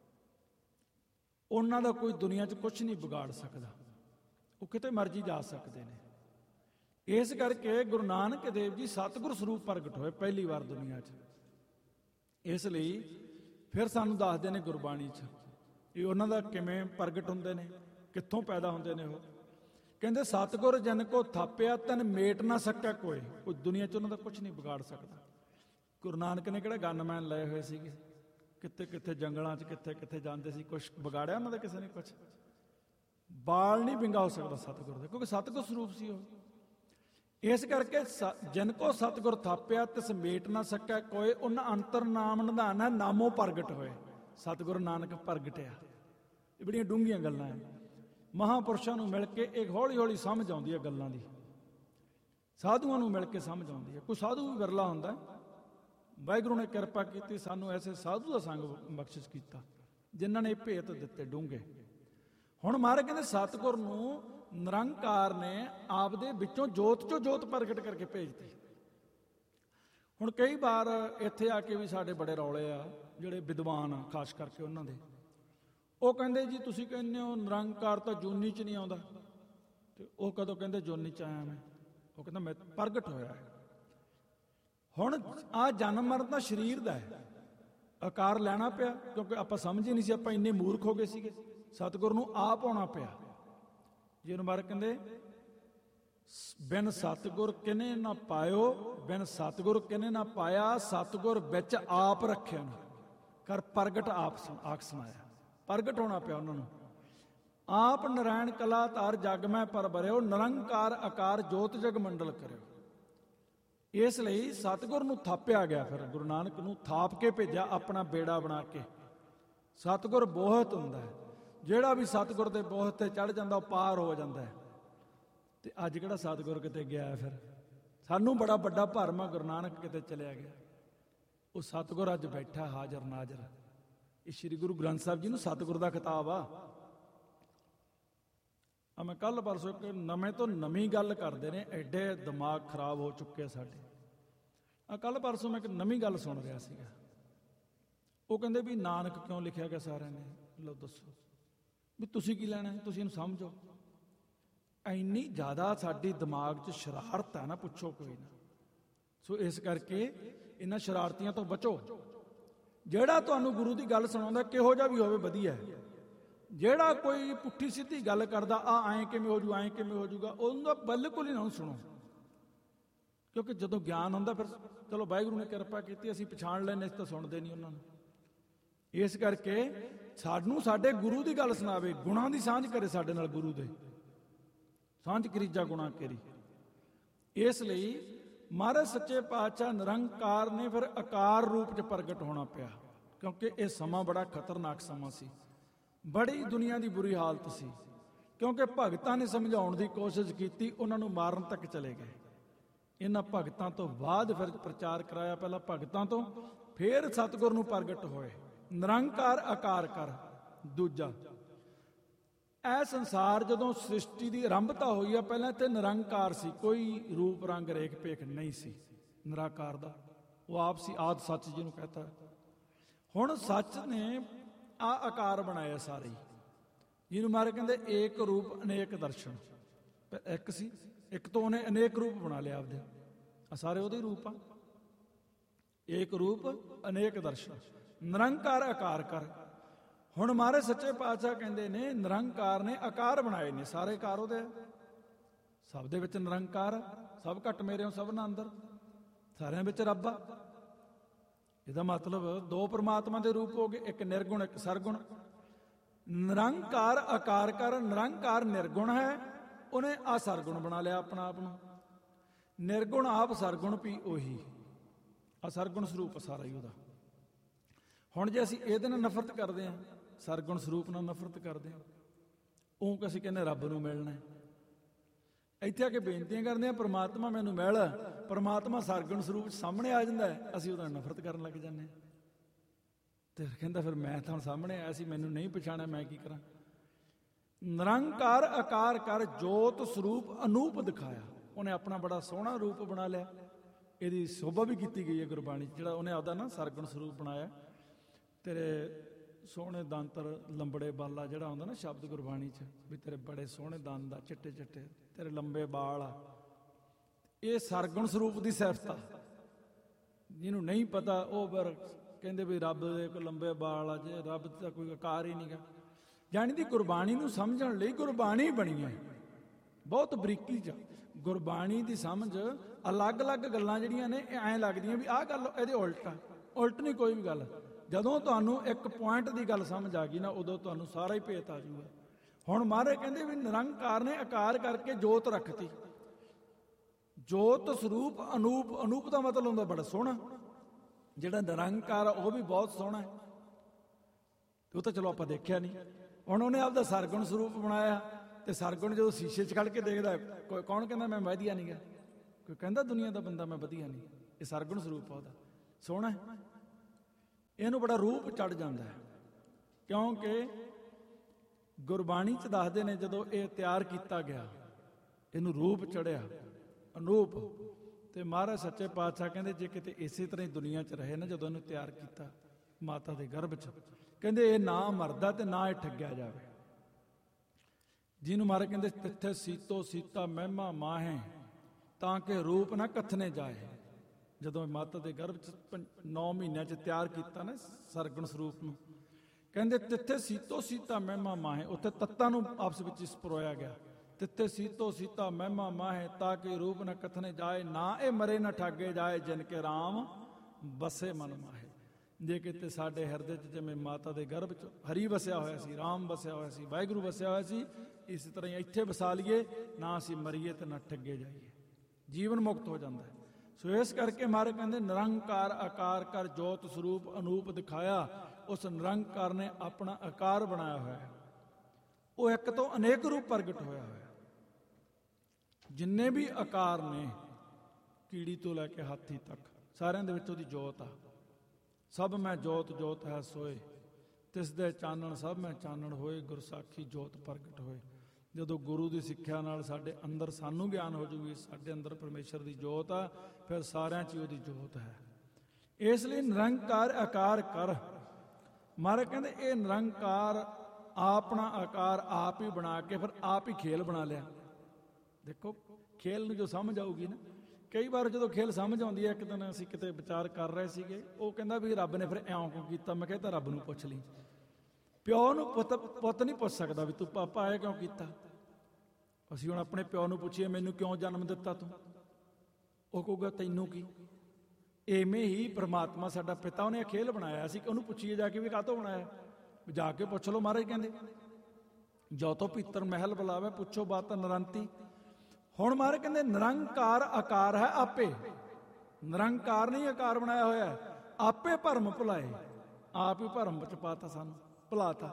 ਉਹਨਾਂ ਦਾ ਕੋਈ ਦੁਨੀਆ 'ਚ ਕੁਝ ਨਹੀਂ ਵਿਗਾੜ ਸਕਦਾ, ਉਹ ਕਿਤੇ ਮਰਜ਼ੀ ਜਾ ਸਕਦੇ ਨੇ। ਇਸ ਕਰਕੇ ਗੁਰੂ ਨਾਨਕ ਦੇਵ ਜੀ ਸਤਿਗੁਰ ਸਰੂਪ ਪ੍ਰਗਟ ਹੋਏ ਪਹਿਲੀ ਵਾਰ ਦੁਨੀਆ 'ਚ। ਇਸ ਲਈ ਫਿਰ ਸਾਨੂੰ ਦੱਸਦੇ ਨੇ ਗੁਰਬਾਣੀ 'ਚ ਇਹ ਉਹਨਾਂ ਦਾ ਕਿਵੇਂ ਪ੍ਰਗਟ ਹੁੰਦੇ ਨੇ, ਕਿੱਥੋਂ ਪੈਦਾ ਹੁੰਦੇ ਨੇ। ਉਹ ਕਹਿੰਦੇ ਸਤਿਗੁਰ ਜਨ ਕੋ ਥਾਪਿਆ ਤਨ ਮੇਟ ਨਾ ਸਕਿਆ ਕੋਈ। ਕੋਈ ਦੁਨੀਆ 'ਚ ਉਹਨਾਂ ਦਾ ਕੁਝ ਨਹੀਂ ਵਿਗਾੜ ਸਕਦਾ। ਗੁਰੂ ਨਾਨਕ ਨੇ ਕਿਹੜਾ ਗਨਮੈਨ ਲਏ ਹੋਏ ਸੀਗੇ, ਕਿੱਥੇ ਕਿੱਥੇ ਜੰਗਲਾਂ 'ਚ ਕਿੱਥੇ ਕਿੱਥੇ ਜਾਂਦੇ ਸੀ, ਕੁਛ ਵਿਗਾੜਿਆ ਉਹਨਾਂ ਦਾ ਕਿਸੇ ਨੇ? ਕੁਛ ਬਾਲ ਨਹੀਂ ਵਿੰਗਾ ਹੋ ਸਕਦਾ ਸਤਿਗੁਰ ਦਾ, ਕਿਉਂਕਿ ਸਤਿਗੁਰ ਸਰੂਪ ਸੀ ਉਹ। ਇਸ ਕਰਕੇ ਜਿਨ ਕੋ ਸਤਿਗੁਰ ਥਾਪਿਆ ਤਿਸ ਮੇਟ ਨਾ ਸਕਿਆ ਕੋਏ। ਉਹਨਾਂ ਅੰਤਰ ਨਾਮ ਨਿਧਾਨ ਹੈ, ਨਾਮੋ ਪ੍ਰਗਟ ਹੋਏ। ਸਤਿਗੁਰੂ ਨਾਨਕ ਪ੍ਰਗਟਿਆ। ਇਹ ਬੜੀਆਂ ਡੂੰਘੀਆਂ ਗੱਲਾਂ ਹੈ। ਮਹਾਂਪੁਰਸ਼ਾਂ ਨੂੰ ਮਿਲ ਕੇ ਇਹ ਹੌਲੀ ਹੌਲੀ ਸਮਝ ਆਉਂਦੀ ਹੈ ਗੱਲਾਂ ਦੀ। ਸਾਧੂਆਂ ਨੂੰ ਮਿਲ ਕੇ ਸਮਝ ਆਉਂਦੀ ਹੈ। ਕੋਈ ਸਾਧੂ ਵੀ ਵਿਰਲਾ ਹੁੰਦਾ, ਵਾਹਿਗੁਰੂ ਨੇ ਕਿਰਪਾ ਕੀਤੀ, ਸਾਨੂੰ ਐਸੇ ਸਾਧੂ ਦਾ ਸੰਗ ਬਖਸ਼ਿਸ਼ ਕੀਤਾ ਜਿਨ੍ਹਾਂ ਨੇ ਭੇਤ ਦਿੱਤੇ ਡੂੰਘੇ। ਹੁਣ ਮਹਾਰਾਜ ਕਹਿੰਦੇ ਸਤਿਗੁਰ ਨੂੰ ਨਿਰੰਕਾਰ ਨੇ ਆਪਦੇ ਵਿੱਚੋਂ ਜੋਤ ਚੋਂ ਜੋਤ ਪ੍ਰਗਟ ਕਰਕੇ ਭੇਜਤੀ। ਹੁਣ ਕਈ ਵਾਰ ਇੱਥੇ ਆ ਕੇ ਵੀ ਸਾਡੇ ਬੜੇ ਰੌਲੇ ਆ, ਜਿਹੜੇ ਵਿਦਵਾਨ ਆ ਖਾਸ ਕਰਕੇ ਉਹਨਾਂ ਦੇ, ਉਹ ਕਹਿੰਦੇ ਜੀ ਤੁਸੀਂ ਕਹਿੰਦੇ ਹੋ ਨਿਰੰਕਾਰ ਤਾਂ ਜੂਨੀ 'ਚ ਨਹੀਂ ਆਉਂਦਾ, ਤੇ ਉਹ ਕਦੋਂ ਕਹਿੰਦੇ ਜੂਨੀ 'ਚ ਆਇਆ ਮੈਂ? ਉਹ ਕਹਿੰਦਾ ਮੈਂ ਪ੍ਰਗਟ ਹੋਇਆ ਹੈ। ਹੁਣ ਆ ਜਨਮ ਮਰਨ ਤਾਂ ਸਰੀਰ ਦਾ ਹੈ, ਆਕਾਰ ਲੈਣਾ ਪਿਆ ਕਿਉਂਕਿ ਆਪਾਂ ਸਮਝ ਹੀ ਨਹੀਂ ਸੀ, ਆਪਾਂ ਇੰਨੇ ਮੂਰਖ ਹੋ ਗਏ ਸੀਗੇ। ਸਤਿਗੁਰ ਨੂੰ ਆਪ ਆਉਣਾ ਪਿਆ। ਜਿਹਨੂੰ ਮਾਰ ਕਹਿੰਦੇ ਬਿਨ ਸਤਿਗੁਰ ਕਿਨੇ ਨਾ ਪਾਇਓ, ਬਿਨ ਸਤਿਗੁਰ ਕਿਨੇ ਨਾ ਪਾਇਆ, ਸਤਿਗੁਰ ਵਿੱਚ ਆਪ ਰੱਖਿਆ ਨਾ ਕਰ ਪ੍ਰਗਟ ਆਪ ਆਖ ਸੁਣਾਇਆ। ਪ੍ਰਗਟ ਹੋਣਾ ਪਿਆ ਉਹਨਾਂ ਨੂੰ। ਆਪ ਨਰਾਇਣ ਕਲਾ ਧਾਰ ਜਗ ਮੈਂ ਪਰਬਰਿਓ, ਨਿਰੰਕਾਰ ਆਕਾਰ ਜੋਤ ਜਗ ਮੰਡਲ ਕਰਿਓ। ਇਸ ਲਈ ਸਤਿਗੁਰ ਨੂੰ ਥਾਪਿਆ ਗਿਆ। ਫਿਰ ਗੁਰੂ ਨਾਨਕ ਨੂੰ ਥਾਪ ਕੇ ਭੇਜਿਆ ਆਪਣਾ ਬੇੜਾ ਬਣਾ ਕੇ। ਸਤਿਗੁਰ ਬੋਹਤ ਹੁੰਦਾ ਹੈ, ਜਿਹੜਾ ਵੀ ਸਤਿਗੁਰ ਦੇ ਬੋਹਤ ਤੇ ਚੜ ਜਾਂਦਾ ਉਹ ਪਾਰ ਹੋ ਜਾਂਦਾ ਹੈ। ਤੇ ਅੱਜ ਕਿਹੜਾ ਸਤਿਗੁਰ ਕਿਤੇ ਗਿਆ? ਫਿਰ ਸਾਨੂੰ ਬੜਾ ਵੱਡਾ ਭਰਮ ਆ, ਗੁਰੂ ਨਾਨਕ ਕਿਤੇ ਚਲਿਆ ਗਿਆ। ਉਹ ਸਤਿਗੁਰ ਅੱਜ ਬੈਠਾ ਹਾਜ਼ਰ ਨਾਜ਼ਰ। ਇਹ ਸ੍ਰੀ ਗੁਰੂ ਗ੍ਰੰਥ ਸਾਹਿਬ ਜੀ ਨੂੰ ਸਤਿਗੁਰ ਦਾ ਖਿਤਾਬ ਆ। ਮੈਂ ਕੱਲ ਪਰਸੋਂ ਇੱਕ ਨਵੇਂ ਤੋਂ ਨਵੀਂ ਗੱਲ ਕਰਦੇ ਨੇ, ਐਡੇ ਦਿਮਾਗ ਖਰਾਬ ਹੋ ਚੁੱਕੇ ਸਾਡੇ। ਕੱਲ ਪਰਸੋਂ ਮੈਂ ਇੱਕ ਨਵੀਂ ਗੱਲ ਸੁਣ ਰਿਹਾ ਸੀਗਾ। ਉਹ ਕਹਿੰਦੇ ਵੀ ਨਾਨਕ ਕਿਉਂ ਲਿਖਿਆ ਗਿਆ ਸਾਰਿਆਂ ਨੇ? ਲਓ ਦੱਸੋ ਵੀ ਤੁਸੀਂ ਕੀ ਲੈਣਾ, ਤੁਸੀਂ ਇਹਨੂੰ ਸਮਝੋ। ਇੰਨੀ ਜ਼ਿਆਦਾ ਸਾਡੀ ਦਿਮਾਗ 'ਚ ਸ਼ਰਾਰਤ ਹੈ ਨਾ, ਪੁੱਛੋ ਕੋਈ ਨਾ। ਸੋ ਇਸ ਕਰਕੇ ਇਹਨਾਂ ਸ਼ਰਾਰਤੀਆਂ ਤੋਂ ਬਚੋ। ਜਿਹੜਾ ਤੁਹਾਨੂੰ ਗੁਰੂ ਦੀ ਗੱਲ ਸੁਣਾਉਂਦਾ ਕਿਹੋ ਜਿਹਾ ਵੀ ਹੋਵੇ ਵਧੀਆ। ਜਿਹੜਾ ਕੋਈ ਪੁੱਠੀ ਸਿੱਧੀ ਗੱਲ ਕਰਦਾ, ਆ ਐਂ ਕਿਵੇਂ ਹੋ ਜੂ, ਐਂ ਕਿਵੇਂ ਹੋ ਜੂਗਾ, ਉਹਦਾ ਬਿਲਕੁਲ ਹੀ ਨਾ ਸੁਣੋ। ਕਿਉਂਕਿ ਜਦੋਂ ਗਿਆਨ ਹੁੰਦਾ ਫਿਰ ਚਲੋ ਵਾਹਿਗੁਰੂ ਨੇ ਕਿਰਪਾ ਕੀਤੀ, ਅਸੀਂ ਪਛਾਣ ਲੈਂਦੇ, ਇਸ ਤਾਂ ਸੁਣਦੇ ਨਹੀਂ ਉਹਨਾਂ ਨੂੰ। ਇਸ ਕਰਕੇ ਸਾਨੂੰ ਸਾਡੇ ਗੁਰੂ ਦੀ ਗੱਲ ਸੁਣਾਵੇ, ਗੁਣਾਂ ਦੀ ਸਾਂਝ ਕਰੇ ਸਾਡੇ ਨਾਲ, ਗੁਰੂ ਦੇ ਸਾਂਝ ਕਰੀਜਾ ਗੁਣਾ ਕਰੀ। ਇਸ ਲਈ ਮਹਾਰਾਜ ਸੱਚੇ ਪਾਤਸ਼ਾਹ ਨਿਰੰਕਾਰ ਨੇ ਫਿਰ ਆਕਾਰ ਰੂਪ 'ਚ ਪ੍ਰਗਟ ਹੋਣਾ ਪਿਆ, ਕਿਉਂਕਿ ਇਹ ਸਮਾਂ ਬੜਾ ਖਤਰਨਾਕ ਸਮਾਂ ਸੀ। ਬੜੀ ਦੁਨੀਆ ਦੀ ਬੁਰੀ ਹਾਲਤ ਸੀ, ਕਿਉਂਕਿ ਭਗਤਾਂ ਨੇ ਸਮਝਾਉਣ ਦੀ ਕੋਸ਼ਿਸ਼ ਕੀਤੀ, ਉਹਨਾਂ ਨੂੰ ਮਾਰਨ ਤੱਕ ਚਲੇ ਗਏ। ਇਹਨਾਂ ਭਗਤਾਂ ਤੋਂ ਬਾਅਦ ਫਿਰ ਪ੍ਰਚਾਰ ਕਰਾਇਆ, ਪਹਿਲਾਂ ਭਗਤਾਂ ਤੋਂ, ਫਿਰ ਸਤਿਗੁਰ ਨੂੰ ਪ੍ਰਗਟ ਹੋਏ। ਨਿਰੰਕਾਰ ਆਕਾਰ ਕਰ। ਦੂਜਾ, ਇਹ ਸੰਸਾਰ ਜਦੋਂ ਸ੍ਰਿਸ਼ਟੀ ਦੀ ਆਰੰਭਤਾ ਹੋਈ ਆ, ਪਹਿਲਾਂ ਤੇ ਨਿਰੰਕਾਰ ਸੀ, ਕੋਈ ਰੂਪ ਰੰਗ ਰੇਖ ਭੇਖ ਨਹੀਂ ਸੀ ਨਿਰਾਕਾਰ ਦਾ। ਉਹ ਆਪ ਸੀ, ਆਦਿ ਸੱਚ ਜਿਹਨੂੰ ਕਹਤਾ। ਹੁਣ ਸੱਚ ਨੇ ਆ ਆਕਾਰ ਬਣਾਇਆ ਸਾਰੇ, ਜਿਹਨੂੰ ਮਾਰੇ ਕਹਿੰਦੇ ਏਕ ਰੂਪ ਅਨੇਕ ਦਰਸ਼ਨ। ਇੱਕ ਸੀ, ਇੱਕ ਤੋਂ ਉਹਨੇ ਅਨੇਕ ਰੂਪ ਬਣਾ ਲਿਆ ਆਪਦੇ। ਆ ਸਾਰੇ ਉਹਦੇ ਰੂਪ ਆ। ਏਕ ਰੂਪ ਅਨੇਕ ਦਰਸ਼ਨ, ਨਿਰੰਕਾਰ ਆਕਾਰ ਕਰ। ਹੁਣ ਮਹਾਰਾਜ ਸੱਚੇ ਪਾਤਸ਼ਾਹ ਕਹਿੰਦੇ ਨੇ ਨਿਰੰਕਾਰ ਨੇ ਆਕਾਰ ਬਣਾਏ ਨੇ, ਸਾਰੇ ਆਕਾਰ ਉਹਦੇ। ਸਭ ਦੇ ਵਿੱਚ ਨਿਰੰਕਾਰ, ਸਭ ਘਟ ਮੇਰੇ ਹੋ ਸਭਨਾ ਅੰਦਰ, ਸਾਰਿਆਂ ਵਿੱਚ ਰੱਬ ਆ। ਇਹਦਾ ਮਤਲਬ ਦੋ ਪਰਮਾਤਮਾ ਦੇ ਰੂਪ ਹੋ ਗਏ, ਇੱਕ ਨਿਰਗੁਣ ਇੱਕ ਸਰਗੁਣ। ਨਿਰੰਕਾਰ ਆਕਾਰ ਕਰ। ਨਿਰੰਕਾਰ ਨਿਰਗੁਣ ਹੈ, ਉਹਨੇ ਆ ਸਰਗੁਣ ਬਣਾ ਲਿਆ ਆਪਣਾ ਆਪ ਨੂੰ। ਨਿਰਗੁਣ ਆਪ, ਸਰਗੁਣ ਵੀ ਉਹੀ। ਆ ਸਰਗੁਣ ਸਰੂਪ ਸਾਰਾ ਹੀ ਉਹਦਾ। ਹੁਣ ਜੇ ਅਸੀਂ ਇਹਦੇ ਨਾਲ ਨਫ਼ਰਤ ਕਰਦੇ ਹਾਂ, ਸਰਗੁਣ ਸਰੂਪ ਨਾਲ ਨਫ਼ਰਤ ਕਰਦੇ ਹਾਂ, ਉਹ ਅਸੀਂ ਕਹਿੰਦੇ ਰੱਬ ਨੂੰ ਮਿਲਣਾ। ਇੱਥੇ ਆ ਕੇ ਬੇਨਤੀਆਂ ਕਰਦੇ ਹਾਂ ਪਰਮਾਤਮਾ ਮੈਨੂੰ ਮਿਲ, ਪਰਮਾਤਮਾ ਸਰਗੁਣ ਸਰੂਪ ਸਾਹਮਣੇ ਆ ਜਾਂਦਾ, ਅਸੀਂ ਉਹਦਾ ਨਫ਼ਰਤ ਕਰਨ ਲੱਗ ਜਾਂਦੇ ਹਾਂ। ਤੇ ਕਹਿੰਦਾ ਫਿਰ ਮੈਂ ਤਾਂ ਹੁਣ ਸਾਹਮਣੇ ਆਇਆ ਸੀ, ਮੈਨੂੰ ਨਹੀਂ ਪਛਾਣਿਆ, ਮੈਂ ਕੀ ਕਰਾਂ? ਨਿਰੰਕਾਰ ਆਕਾਰ ਕਰ, ਜੋਤ ਸਰੂਪ ਅਨੂਪ ਦਿਖਾਇਆ। ਉਹਨੇ ਆਪਣਾ ਬੜਾ ਸੋਹਣਾ ਰੂਪ ਬਣਾ ਲਿਆ। ਇਹਦੀ ਸੋਭਾ ਵੀ ਕੀਤੀ ਗਈ ਹੈ ਗੁਰਬਾਣੀ 'ਚ, ਜਿਹੜਾ ਉਹਨੇ ਆਪਦਾ ਨਾ ਸਰਗੁਣ ਸਰੂਪ ਬਣਾਇਆ। ਤੇਰੇ ਸੋਹਣੇ ਦੰਤਰ ਲੰਬੜੇ ਬਾਲਾ, ਜਿਹੜਾ ਹੁੰਦਾ ਨਾ ਸ਼ਬਦ ਗੁਰਬਾਣੀ 'ਚ, ਵੀ ਤੇਰੇ ਬੜੇ ਸੋਹਣੇ ਦੰਦ ਆ, ਚਿੱਟੇ ਚਿੱਟੇ, ਤੇਰੇ ਲੰਬੇ ਬਾਲ ਆ। ਇਹ ਸਰਗੁਣ ਸਰੂਪ ਦੀ ਸਿਫਤ ਆ। ਜਿਹਨੂੰ ਨਹੀਂ ਪਤਾ ਉਹ ਫਿਰ ਕਹਿੰਦੇ ਵੀ ਰੱਬ ਦੇ ਕੋਈ ਲੰਬੇ ਬਾਲ ਆ, ਜੇ ਰੱਬ ਦਾ ਕੋਈ ਆਕਾਰ ਹੀ ਨਹੀਂਗਾ। ਜਾਣੀ ਦੀ ਗੁਰਬਾਣੀ ਨੂੰ ਸਮਝਣ ਲਈ ਗੁਰਬਾਣੀ ਬਣੀ ਹੈ ਬਹੁਤ ਬਰੀਕੀ 'ਚ। ਗੁਰਬਾਣੀ ਦੀ ਸਮਝ ਅਲੱਗ-ਅਲੱਗ ਗੱਲਾਂ ਜਿਹੜੀਆਂ ਨੇ ਐਂ ਲੱਗਦੀਆਂ ਵੀ ਆਹ ਗੱਲ ਇਹਦੇ ਉਲਟ ਆ। ਉਲਟ ਨਹੀਂ ਕੋਈ ਵੀ ਗੱਲ। ਜਦੋਂ ਤੁਹਾਨੂੰ ਇੱਕ ਪੁਆਇੰਟ ਦੀ ਗੱਲ ਸਮਝ ਆ ਗਈ ਨਾ, ਉਦੋਂ ਤੁਹਾਨੂੰ ਸਾਰਾ ਹੀ ਭੇਤ ਆ ਜੂਗਾ। ਹੁਣ ਮਹਾਰਾਜ ਕਹਿੰਦੇ ਵੀ ਨਿਰੰਕਾਰ ਨੇ ਆਕਾਰ ਕਰਕੇ ਜੋਤ ਰੱਖਤੀ। ਜੋਤ ਸਰੂਪ ਅਨੂਪ। ਅਨੂਪ ਦਾ ਮਤਲਬ ਹੁੰਦਾ ਬੜਾ ਸੋਹਣਾ। ਜਿਹੜਾ ਨਿਰੰਕਾਰ ਉਹ ਵੀ ਬਹੁਤ ਸੋਹਣਾ ਹੈ, ਉਹ ਤਾਂ ਚਲੋ ਆਪਾਂ ਦੇਖਿਆ ਨਹੀਂ। ਹੁਣ ਉਹਨੇ ਆਪਦਾ ਸਰਗੁਣ ਸਰੂਪ ਬਣਾਇਆ, ਤੇ ਸਰਗੁਣ ਜਦੋਂ ਸ਼ੀਸ਼ੇ 'ਚ ਖੜ ਕੇ ਦੇਖਦਾ, ਕੌਣ ਕਹਿੰਦਾ ਮੈਂ ਵਧੀਆ ਨਹੀਂ ਗਾ? ਕੋਈ ਕਹਿੰਦਾ ਦੁਨੀਆ ਦਾ ਬੰਦਾ ਮੈਂ ਵਧੀਆ ਨਹੀਂ, ਇਹ ਸਰਗੁਣ ਸਰੂਪ ਆ ਉਹਦਾ, ਸੋਹਣਾ ਹੈ। ਇਹਨੂੰ ਬੜਾ ਰੂਪ ਚੜ ਜਾਂਦਾ ਹੈ, ਕਿਉਂਕਿ ਗੁਰਬਾਣੀ 'ਚ ਦੱਸਦੇ ਨੇ ਜਦੋਂ ਇਹ ਤਿਆਰ ਕੀਤਾ ਗਿਆ ਇਹਨੂੰ ਰੂਪ ਚੜਿਆ ਅਨੂਪ। ਤੇ ਮਹਾਰਾਜ ਸੱਚੇ ਪਾਤਸ਼ਾਹ ਕਹਿੰਦੇ ਜੇ ਕਿਤੇ ਇਸੇ ਤਰ੍ਹਾਂ ਹੀ ਦੁਨੀਆ 'ਚ ਰਹੇ ਨਾ, ਜਦੋਂ ਇਹਨੂੰ ਤਿਆਰ ਕੀਤਾ ਮਾਤਾ ਦੇ ਗਰਭ 'ਚ, ਕਹਿੰਦੇ ਇਹ ਨਾ ਮਰਦਾ ਤੇ ਨਾ ਇਹ ਠੱਗਿਆ ਜਾਵੇ। ਜਿਹਨੂੰ ਮਹਾਰਾਜ ਕਹਿੰਦੇ ਤਿੱਥੇ ਸੀਤੋ ਸੀਤਾ ਮਹਿਮਾ ਮਾਹੇ ਤਾਂ ਕਿ ਰੂਪ ਨਾ ਕਥਨੇ ਜਾਏ। ਜਦੋਂ ਮਾਤਾ ਦੇ ਗਰਭ 'ਚ 9 ਮਹੀਨਿਆਂ 'ਚ ਤਿਆਰ ਕੀਤਾ ਨਾ ਸਰਗੁਣ ਸਰੂਪ ਨੂੰ, ਕਹਿੰਦੇ ਤਿੱਥੇ ਸੀਤੋ ਸੀਤਾ ਮਹਿਮਾ ਮਾਹੇ, ਉੱਥੇ ਤੱਤਾਂ ਨੂੰ ਆਪਸ ਵਿੱਚ ਇਸ ਪਰੋਇਆ ਗਿਆ। ਤਿੱਥੇ ਸੀਤੋ ਸੀਤਾ ਮਹਿਮਾ ਮਾਹੇ ਤਾਂ ਕਿ ਰੂਪ ਨਾ ਕਥਨੇ ਜਾਏ, ਨਾ ਇਹ ਮਰੇ ਨਾ ਠਾਗੇ ਜਾਏ ਜਿਨ ਕੇ ਰਾਮ ਬਸੇ ਮਨ ਮਾਹੇ। ਜੇ ਕਿਤੇ ਸਾਡੇ ਹਿਰਦੇ 'ਚ ਜਿਵੇਂ ਮਾਤਾ ਦੇ ਗਰਭ 'ਚ ਹਰੀ ਵਸਿਆ ਹੋਇਆ ਸੀ, ਰਾਮ ਵਸਿਆ ਹੋਇਆ ਸੀ, ਵਾਹਿਗੁਰੂ ਵਸਿਆ ਹੋਇਆ ਸੀ, ਇਸੇ ਤਰ੍ਹਾਂ ਹੀ ਇੱਥੇ ਵਸਾ ਲਈਏ, ਨਾ ਅਸੀਂ ਮਰੀਏ ਤੇ ਨਾ ਠੱਗੇ ਜਾਈਏ, ਜੀਵਨ ਮੁਕਤ ਹੋ ਜਾਂਦਾ ਹੈ। ਸੋ ਇਸ ਕਰਕੇ ਮਹਾਰਾਜ ਕਹਿੰਦੇ ਨਿਰੰਕਾਰ ਆਕਾਰ ਕਰ ਜੋਤ ਸਰੂਪ ਅਨੂਪ ਦਿਖਾਇਆ। ਉਸ ਨਿਰੰਕਾਰ ਨੇ ਆਪਣਾ ਆਕਾਰ ਬਣਾਇਆ ਹੋਇਆ, ਉਹ ਇੱਕ ਤੋਂ ਅਨੇਕ ਰੂਪ ਪ੍ਰਗਟ ਹੋਇਆ ਹੋਇਆ। ਜਿੰਨੇ ਵੀ ਆਕਾਰ ਨੇ, ਕੀੜੀ ਤੋਂ ਲੈ ਕੇ ਹਾਥੀ ਤੱਕ, ਸਾਰਿਆਂ ਦੇ ਵਿੱਚ ਉਹਦੀ ਜੋਤ ਆ। ਸਭ ਮੈਂ ਜੋਤ ਜੋਤ ਹੈ ਸੋਏ, ਤਿਸ ਦੇ ਚਾਨਣ ਸਭ ਮੈਂ ਚਾਨਣ ਹੋਏ, ਗੁਰਸਾਖੀ ਜੋਤ ਪ੍ਰਗਟ ਹੋਏ। ਜਦੋਂ ਗੁਰੂ ਦੀ ਸਿੱਖਿਆ ਨਾਲ ਸਾਡੇ ਅੰਦਰ ਸਾਨੂੰ ਗਿਆਨ ਹੋ ਜੂਗੀ ਸਾਡੇ ਅੰਦਰ ਪਰਮੇਸ਼ਰ ਦੀ ਜੋਤ ਆ, ਫਿਰ ਸਾਰਿਆਂ 'ਚ ਉਹਦੀ ਜੋਤ ਹੈ। ਇਸ ਲਈ ਨਿਰੰਕਾਰ ਆਕਾਰ ਕਰ। ਮਹਾਰਾਜ ਕਹਿੰਦੇ ਇਹ ਨਿਰੰਕਾਰ ਆਪਣਾ ਆਕਾਰ ਆਪ ਹੀ ਬਣਾ ਕੇ ਫਿਰ ਆਪ ਹੀ ਖੇਲ ਬਣਾ ਲਿਆ। ਦੇਖੋ ਖੇਲ ਨੂੰ ਜੋ ਸਮਝ ਆਊਗੀ ਨਾ, ਕਈ ਵਾਰ ਜਦੋਂ ਖੇਲ ਸਮਝ ਆਉਂਦੀ ਹੈ, ਇੱਕ ਦਿਨ ਅਸੀਂ ਕਿਤੇ ਵਿਚਾਰ ਕਰ ਰਹੇ ਸੀਗੇ, ਉਹ ਕਹਿੰਦਾ ਵੀ ਰੱਬ ਨੇ ਫਿਰ ਇਉਂ ਕਿਉਂ ਕੀਤਾ। ਮੈਂ ਕਿਹਾ ਤਾਂ ਰੱਬ ਨੂੰ ਪੁੱਛ ਲਈ, ਪਿਓ ਨੂੰ ਪੁੱਤ ਨਹੀਂ ਪੁੱਛ ਸਕਦਾ ਵੀ ਤੂੰ ਪਾਪਾ ਇਹ ਕਿਉਂ ਕੀਤਾ। ਅਸੀਂ ਹੁਣ ਆਪਣੇ ਪਿਓ ਨੂੰ ਪੁੱਛੀਏ ਮੈਨੂੰ ਕਿਉਂ ਜਨਮ ਦਿੱਤਾ ਤੂੰ, ਉਹ ਕਹੂਗਾ ਤੈਨੂੰ ਕੀ। ਐਵੇਂ ਹੀ ਪ੍ਰਮਾਤਮਾ ਸਾਡਾ ਪਿਤਾ, ਉਹਨੇ ਖੇਲ ਬਣਾਇਆ, ਅਸੀਂ ਉਹਨੂੰ ਪੁੱਛੀਏ ਜਾ ਕੇ ਵੀ ਕਾਹਤੋਂ ਬਣਾਇਆ। ਜਾ ਕੇ ਪੁੱਛ ਲਓ, ਮਹਾਰਾਜ ਕਹਿੰਦੇ ਜੋ ਤੋਂ ਭੀਤਰ ਮਹਿਲ ਬੁਲਾਵੇ ਪੁੱਛੋ ਬਾਤ ਨਿਰੰਤੀ। ਹੁਣ ਮਹਾਰਾਜ ਕਹਿੰਦੇ ਨਿਰੰਕਾਰ ਆਕਾਰ ਹੈ ਆਪੇ, ਨਿਰੰਕਾਰ ਨਹੀਂ ਆਕਾਰ ਬਣਾਇਆ ਹੋਇਆ, ਆਪੇ ਭਰਮ ਭੁਲਾਏ, ਆਪ ਹੀ ਭਰਮ ਵਿੱਚ ਪਾਤਾ, ਸਾਨੂੰ ਭੁਲਾਤਾ।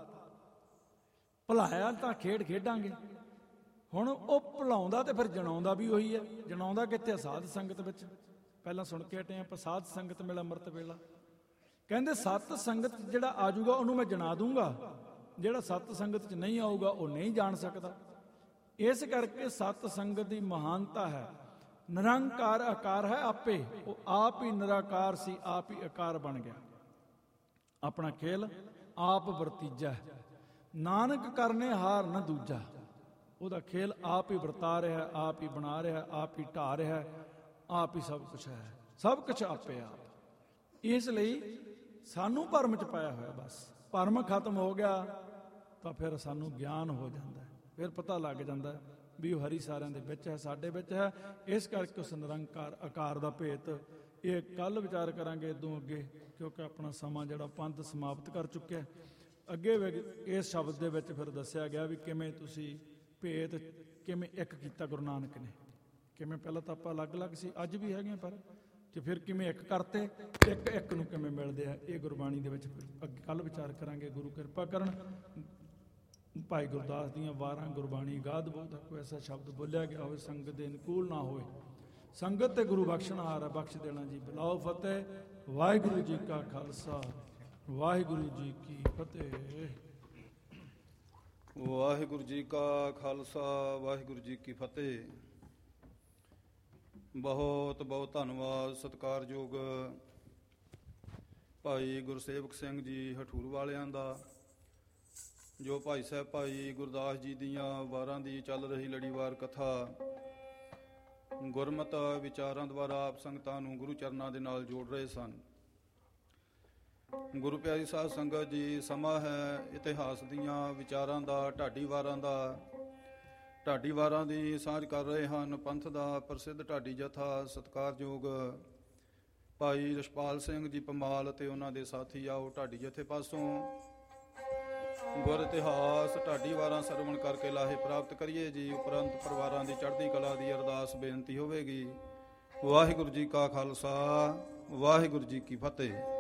ਭੁਲਾਇਆ ਤਾਂ ਖੇਡ ਖੇਡਾਂਗੇ। ਹੁਣ ਉਹ ਭੁਲਾਉਂਦਾ ਤੇ ਫਿਰ ਜਣਾਉਂਦਾ ਵੀ ਉਹੀ ਹੈ। ਜਣਾਉਂਦਾ ਕਿੱਥੇ? ਸਾਧ ਸੰਗਤ ਵਿੱਚ। ਪਹਿਲਾਂ ਸੁਣ ਕੇ ਹਟੇ ਆਪਾਂ, ਸਾਧ ਸੰਗਤ ਮਿਲ ਅੰਮ੍ਰਿਤ ਵੇਲਾ। ਕਹਿੰਦੇ ਸਤ ਸੰਗਤ ਜਿਹੜਾ ਆ ਜਾਊਗਾ ਉਹਨੂੰ ਮੈਂ ਜਣਾ ਦੂੰਗਾ, ਜਿਹੜਾ ਸਤ ਸੰਗਤ 'ਚ ਨਹੀਂ ਆਊਗਾ ਉਹ ਨਹੀਂ ਜਾਣ ਸਕਦਾ। ਇਸ ਕਰਕੇ ਸਤ ਸੰਗਤ ਦੀ ਮਹਾਨਤਾ ਹੈ। ਨਿਰੰਕਾਰ ਆਕਾਰ ਹੈ ਆਪੇ, ਉਹ ਆਪ ਹੀ ਨਿਰਾਕਾਰ ਸੀ, ਆਪ ਹੀ ਆਕਾਰ ਬਣ ਗਿਆ। ਆਪਣਾ ਖੇਲ ਆਪ ਵਰਤੀਜਾ, ਨਾਨਕ ਕਰਨੇ ਹਾਰ ਨਾ ਦੂਜਾ। ਉਹਦਾ ਖੇਲ ਆਪ ਹੀ ਵਰਤਾ ਰਿਹਾ, ਆਪ ਹੀ ਬਣਾ ਰਿਹਾ, ਆਪ ਹੀ ਢਾ ਰਿਹਾ, ਆਪ ਹੀ ਸਭ ਕੁਛ ਹੈ, ਸਭ ਕੁਛ ਆਪੇ ਆਪ। ਇਸ ਲਈ ਸਾਨੂੰ ਭਰਮ 'ਚ ਪਾਇਆ ਹੋਇਆ, ਬਸ ਭਰਮ ਖਤਮ ਹੋ ਗਿਆ ਤਾਂ ਫਿਰ ਸਾਨੂੰ ਗਿਆਨ ਹੋ ਜਾਂਦਾ, ਫਿਰ ਪਤਾ ਲੱਗ ਜਾਂਦਾ ਵੀ ਉਹ ਹਰੀ ਸਾਰਿਆਂ ਦੇ ਵਿੱਚ ਹੈ, ਸਾਡੇ ਵਿੱਚ ਹੈ। ਇਸ ਕਰਕੇ ਉਸ ਨਿਰੰਕਾਰ ਆਕਾਰ ਦਾ ਭੇਤ ਇਹ ਕੱਲ ਵਿਚਾਰ ਕਰਾਂਗੇ ਇਦੋਂ ਅੱਗੇ, ਕਿਉਂਕਿ ਆਪਣਾ ਸਮਾਂ ਜਿਹੜਾ ਪੰਥ ਸਮਾਪਤ ਕਰ ਚੁੱਕਿਆ। ਅੱਗੇ ਇਸ ਸ਼ਬਦ ਦੇ ਵਿੱਚ ਫਿਰ ਦੱਸਿਆ ਗਿਆ ਵੀ ਕਿਵੇਂ ਤੁਸੀਂ ਭੇਤ ਕਿਵੇਂ ਇੱਕ ਕੀਤਾ ਗੁਰੂ ਨਾਨਕ ਨੇ, ਕਿਵੇਂ ਪਹਿਲਾਂ ਤਾਂ ਆਪਾਂ ਅਲੱਗ-ਅਲੱਗ ਸੀ, ਅੱਜ ਵੀ ਹੈਗੇ ਪਰ, ਤੇ ਫਿਰ ਕਿਵੇਂ ਇੱਕ ਕਰਤੇ, ਇੱਕ ਇੱਕ ਨੂੰ ਕਿਵੇਂ ਮਿਲਦੇ ਆ, ਇਹ ਗੁਰਬਾਣੀ ਦੇ ਵਿੱਚ ਅੱਗੇ ਕੱਲ ਵਿਚਾਰ ਕਰਾਂਗੇ। ਗੁਰੂ ਕਿਰਪਾ ਕਰਨ। ਭਾਈ ਗੁਰਦਾਸ ਦੀਆਂ 12 ਗੁਰਬਾਣੀ ਗਾਦ ਬਹੁਤ ਕੋਈ ਐਸਾ ਸ਼ਬਦ ਬੋਲਿਆ ਗਿਆ ਹੋਵੇ ਸੰਗਤ ਦੇ ਅਨੁਕੂਲ ਨਾ ਹੋਵੇ। ਸੰਗਤ ਤੇ ਗੁਰੂ ਬਖਸ਼ਣਹਾਰ ਹੈ, ਬਖਸ਼ ਦੇਣਾ ਜੀ। ਬੁਲਾਓ ਫਤਿਹ। ਵਾਹਿਗੁਰੂ ਜੀ ਕਾ ਖਾਲਸਾ, ਵਾਹਿਗੁਰੂ ਜੀ ਕੀ ਫਤਿਹ। ਵਾਹਿਗੁਰੂ ਜੀ ਕਾ ਖਾਲਸਾ, ਵਾਹਿਗੁਰੂ ਜੀ ਕੀ ਫਤਿਹ। ਬਹੁਤ ਬਹੁਤ ਧੰਨਵਾਦ ਸਤਿਕਾਰਯੋਗ ਭਾਈ ਗੁਰਸੇਵਕ ਸਿੰਘ ਜੀ ਹਠੂਰ ਵਾਲਿਆਂ ਦਾ, ਜੋ ਭਾਈ ਸਾਹਿਬ ਭਾਈ ਗੁਰਦਾਸ ਜੀ ਦੀਆਂ ਵਾਰਾਂ ਦੀ ਚੱਲ ਰਹੀ ਲੜੀਵਾਰ ਕਥਾ ਗੁਰਮਤ ਵਿਚਾਰਾਂ ਦੁਆਰਾ ਆਪ ਸੰਗਤਾਂ ਨੂੰ ਗੁਰੂ ਚਰਨਾਂ ਦੇ ਨਾਲ ਜੋੜ ਰਹੇ ਸਨ। ਗੁਰੂ ਪਿਆਰੀ ਸਾਧ ਸੰਗਤ ਜੀ, ਸਮਾਂ ਹੈ ਇਤਿਹਾਸ ਦੀਆਂ ਵਿਚਾਰਾਂ ਦਾ, ਢਾਡੀ ਵਾਰਾਂ ਦਾ। ਢਾਡੀ ਵਾਰਾਂ ਦੀ ਸਾਂਝ ਕਰ ਰਹੇ ਹਨ ਪੰਥ ਦਾ ਪ੍ਰਸਿੱਧ ਢਾਡੀ ਜਥਾ ਸਤਿਕਾਰਯੋਗ ਭਾਈ ਰਛਪਾਲ ਸਿੰਘ ਜੀ ਪਮਾਲ ਅਤੇ ਉਹਨਾਂ ਦੇ ਸਾਥੀ। ਆਓ ਢਾਡੀ ਜਥੇ ਪਾਸੋਂ ਗੁਰ ਇਤਿਹਾਸ ਢਾਡੀ ਵਾਰਾਂ ਸਰਵਣ ਕਰਕੇ ਲਾਹੇ ਪ੍ਰਾਪਤ ਕਰੀਏ ਜੀ। ਉਪਰੰਤ ਪਰਿਵਾਰਾਂ ਦੀ ਚੜ੍ਹਦੀ ਕਲਾ ਦੀ ਅਰਦਾਸ ਬੇਨਤੀ ਹੋਵੇਗੀ। ਵਾਹਿਗੁਰੂ ਜੀ ਕਾ ਖਾਲਸਾ, ਵਾਹਿਗੁਰੂ ਜੀ ਕੀ ਫਤਿਹ।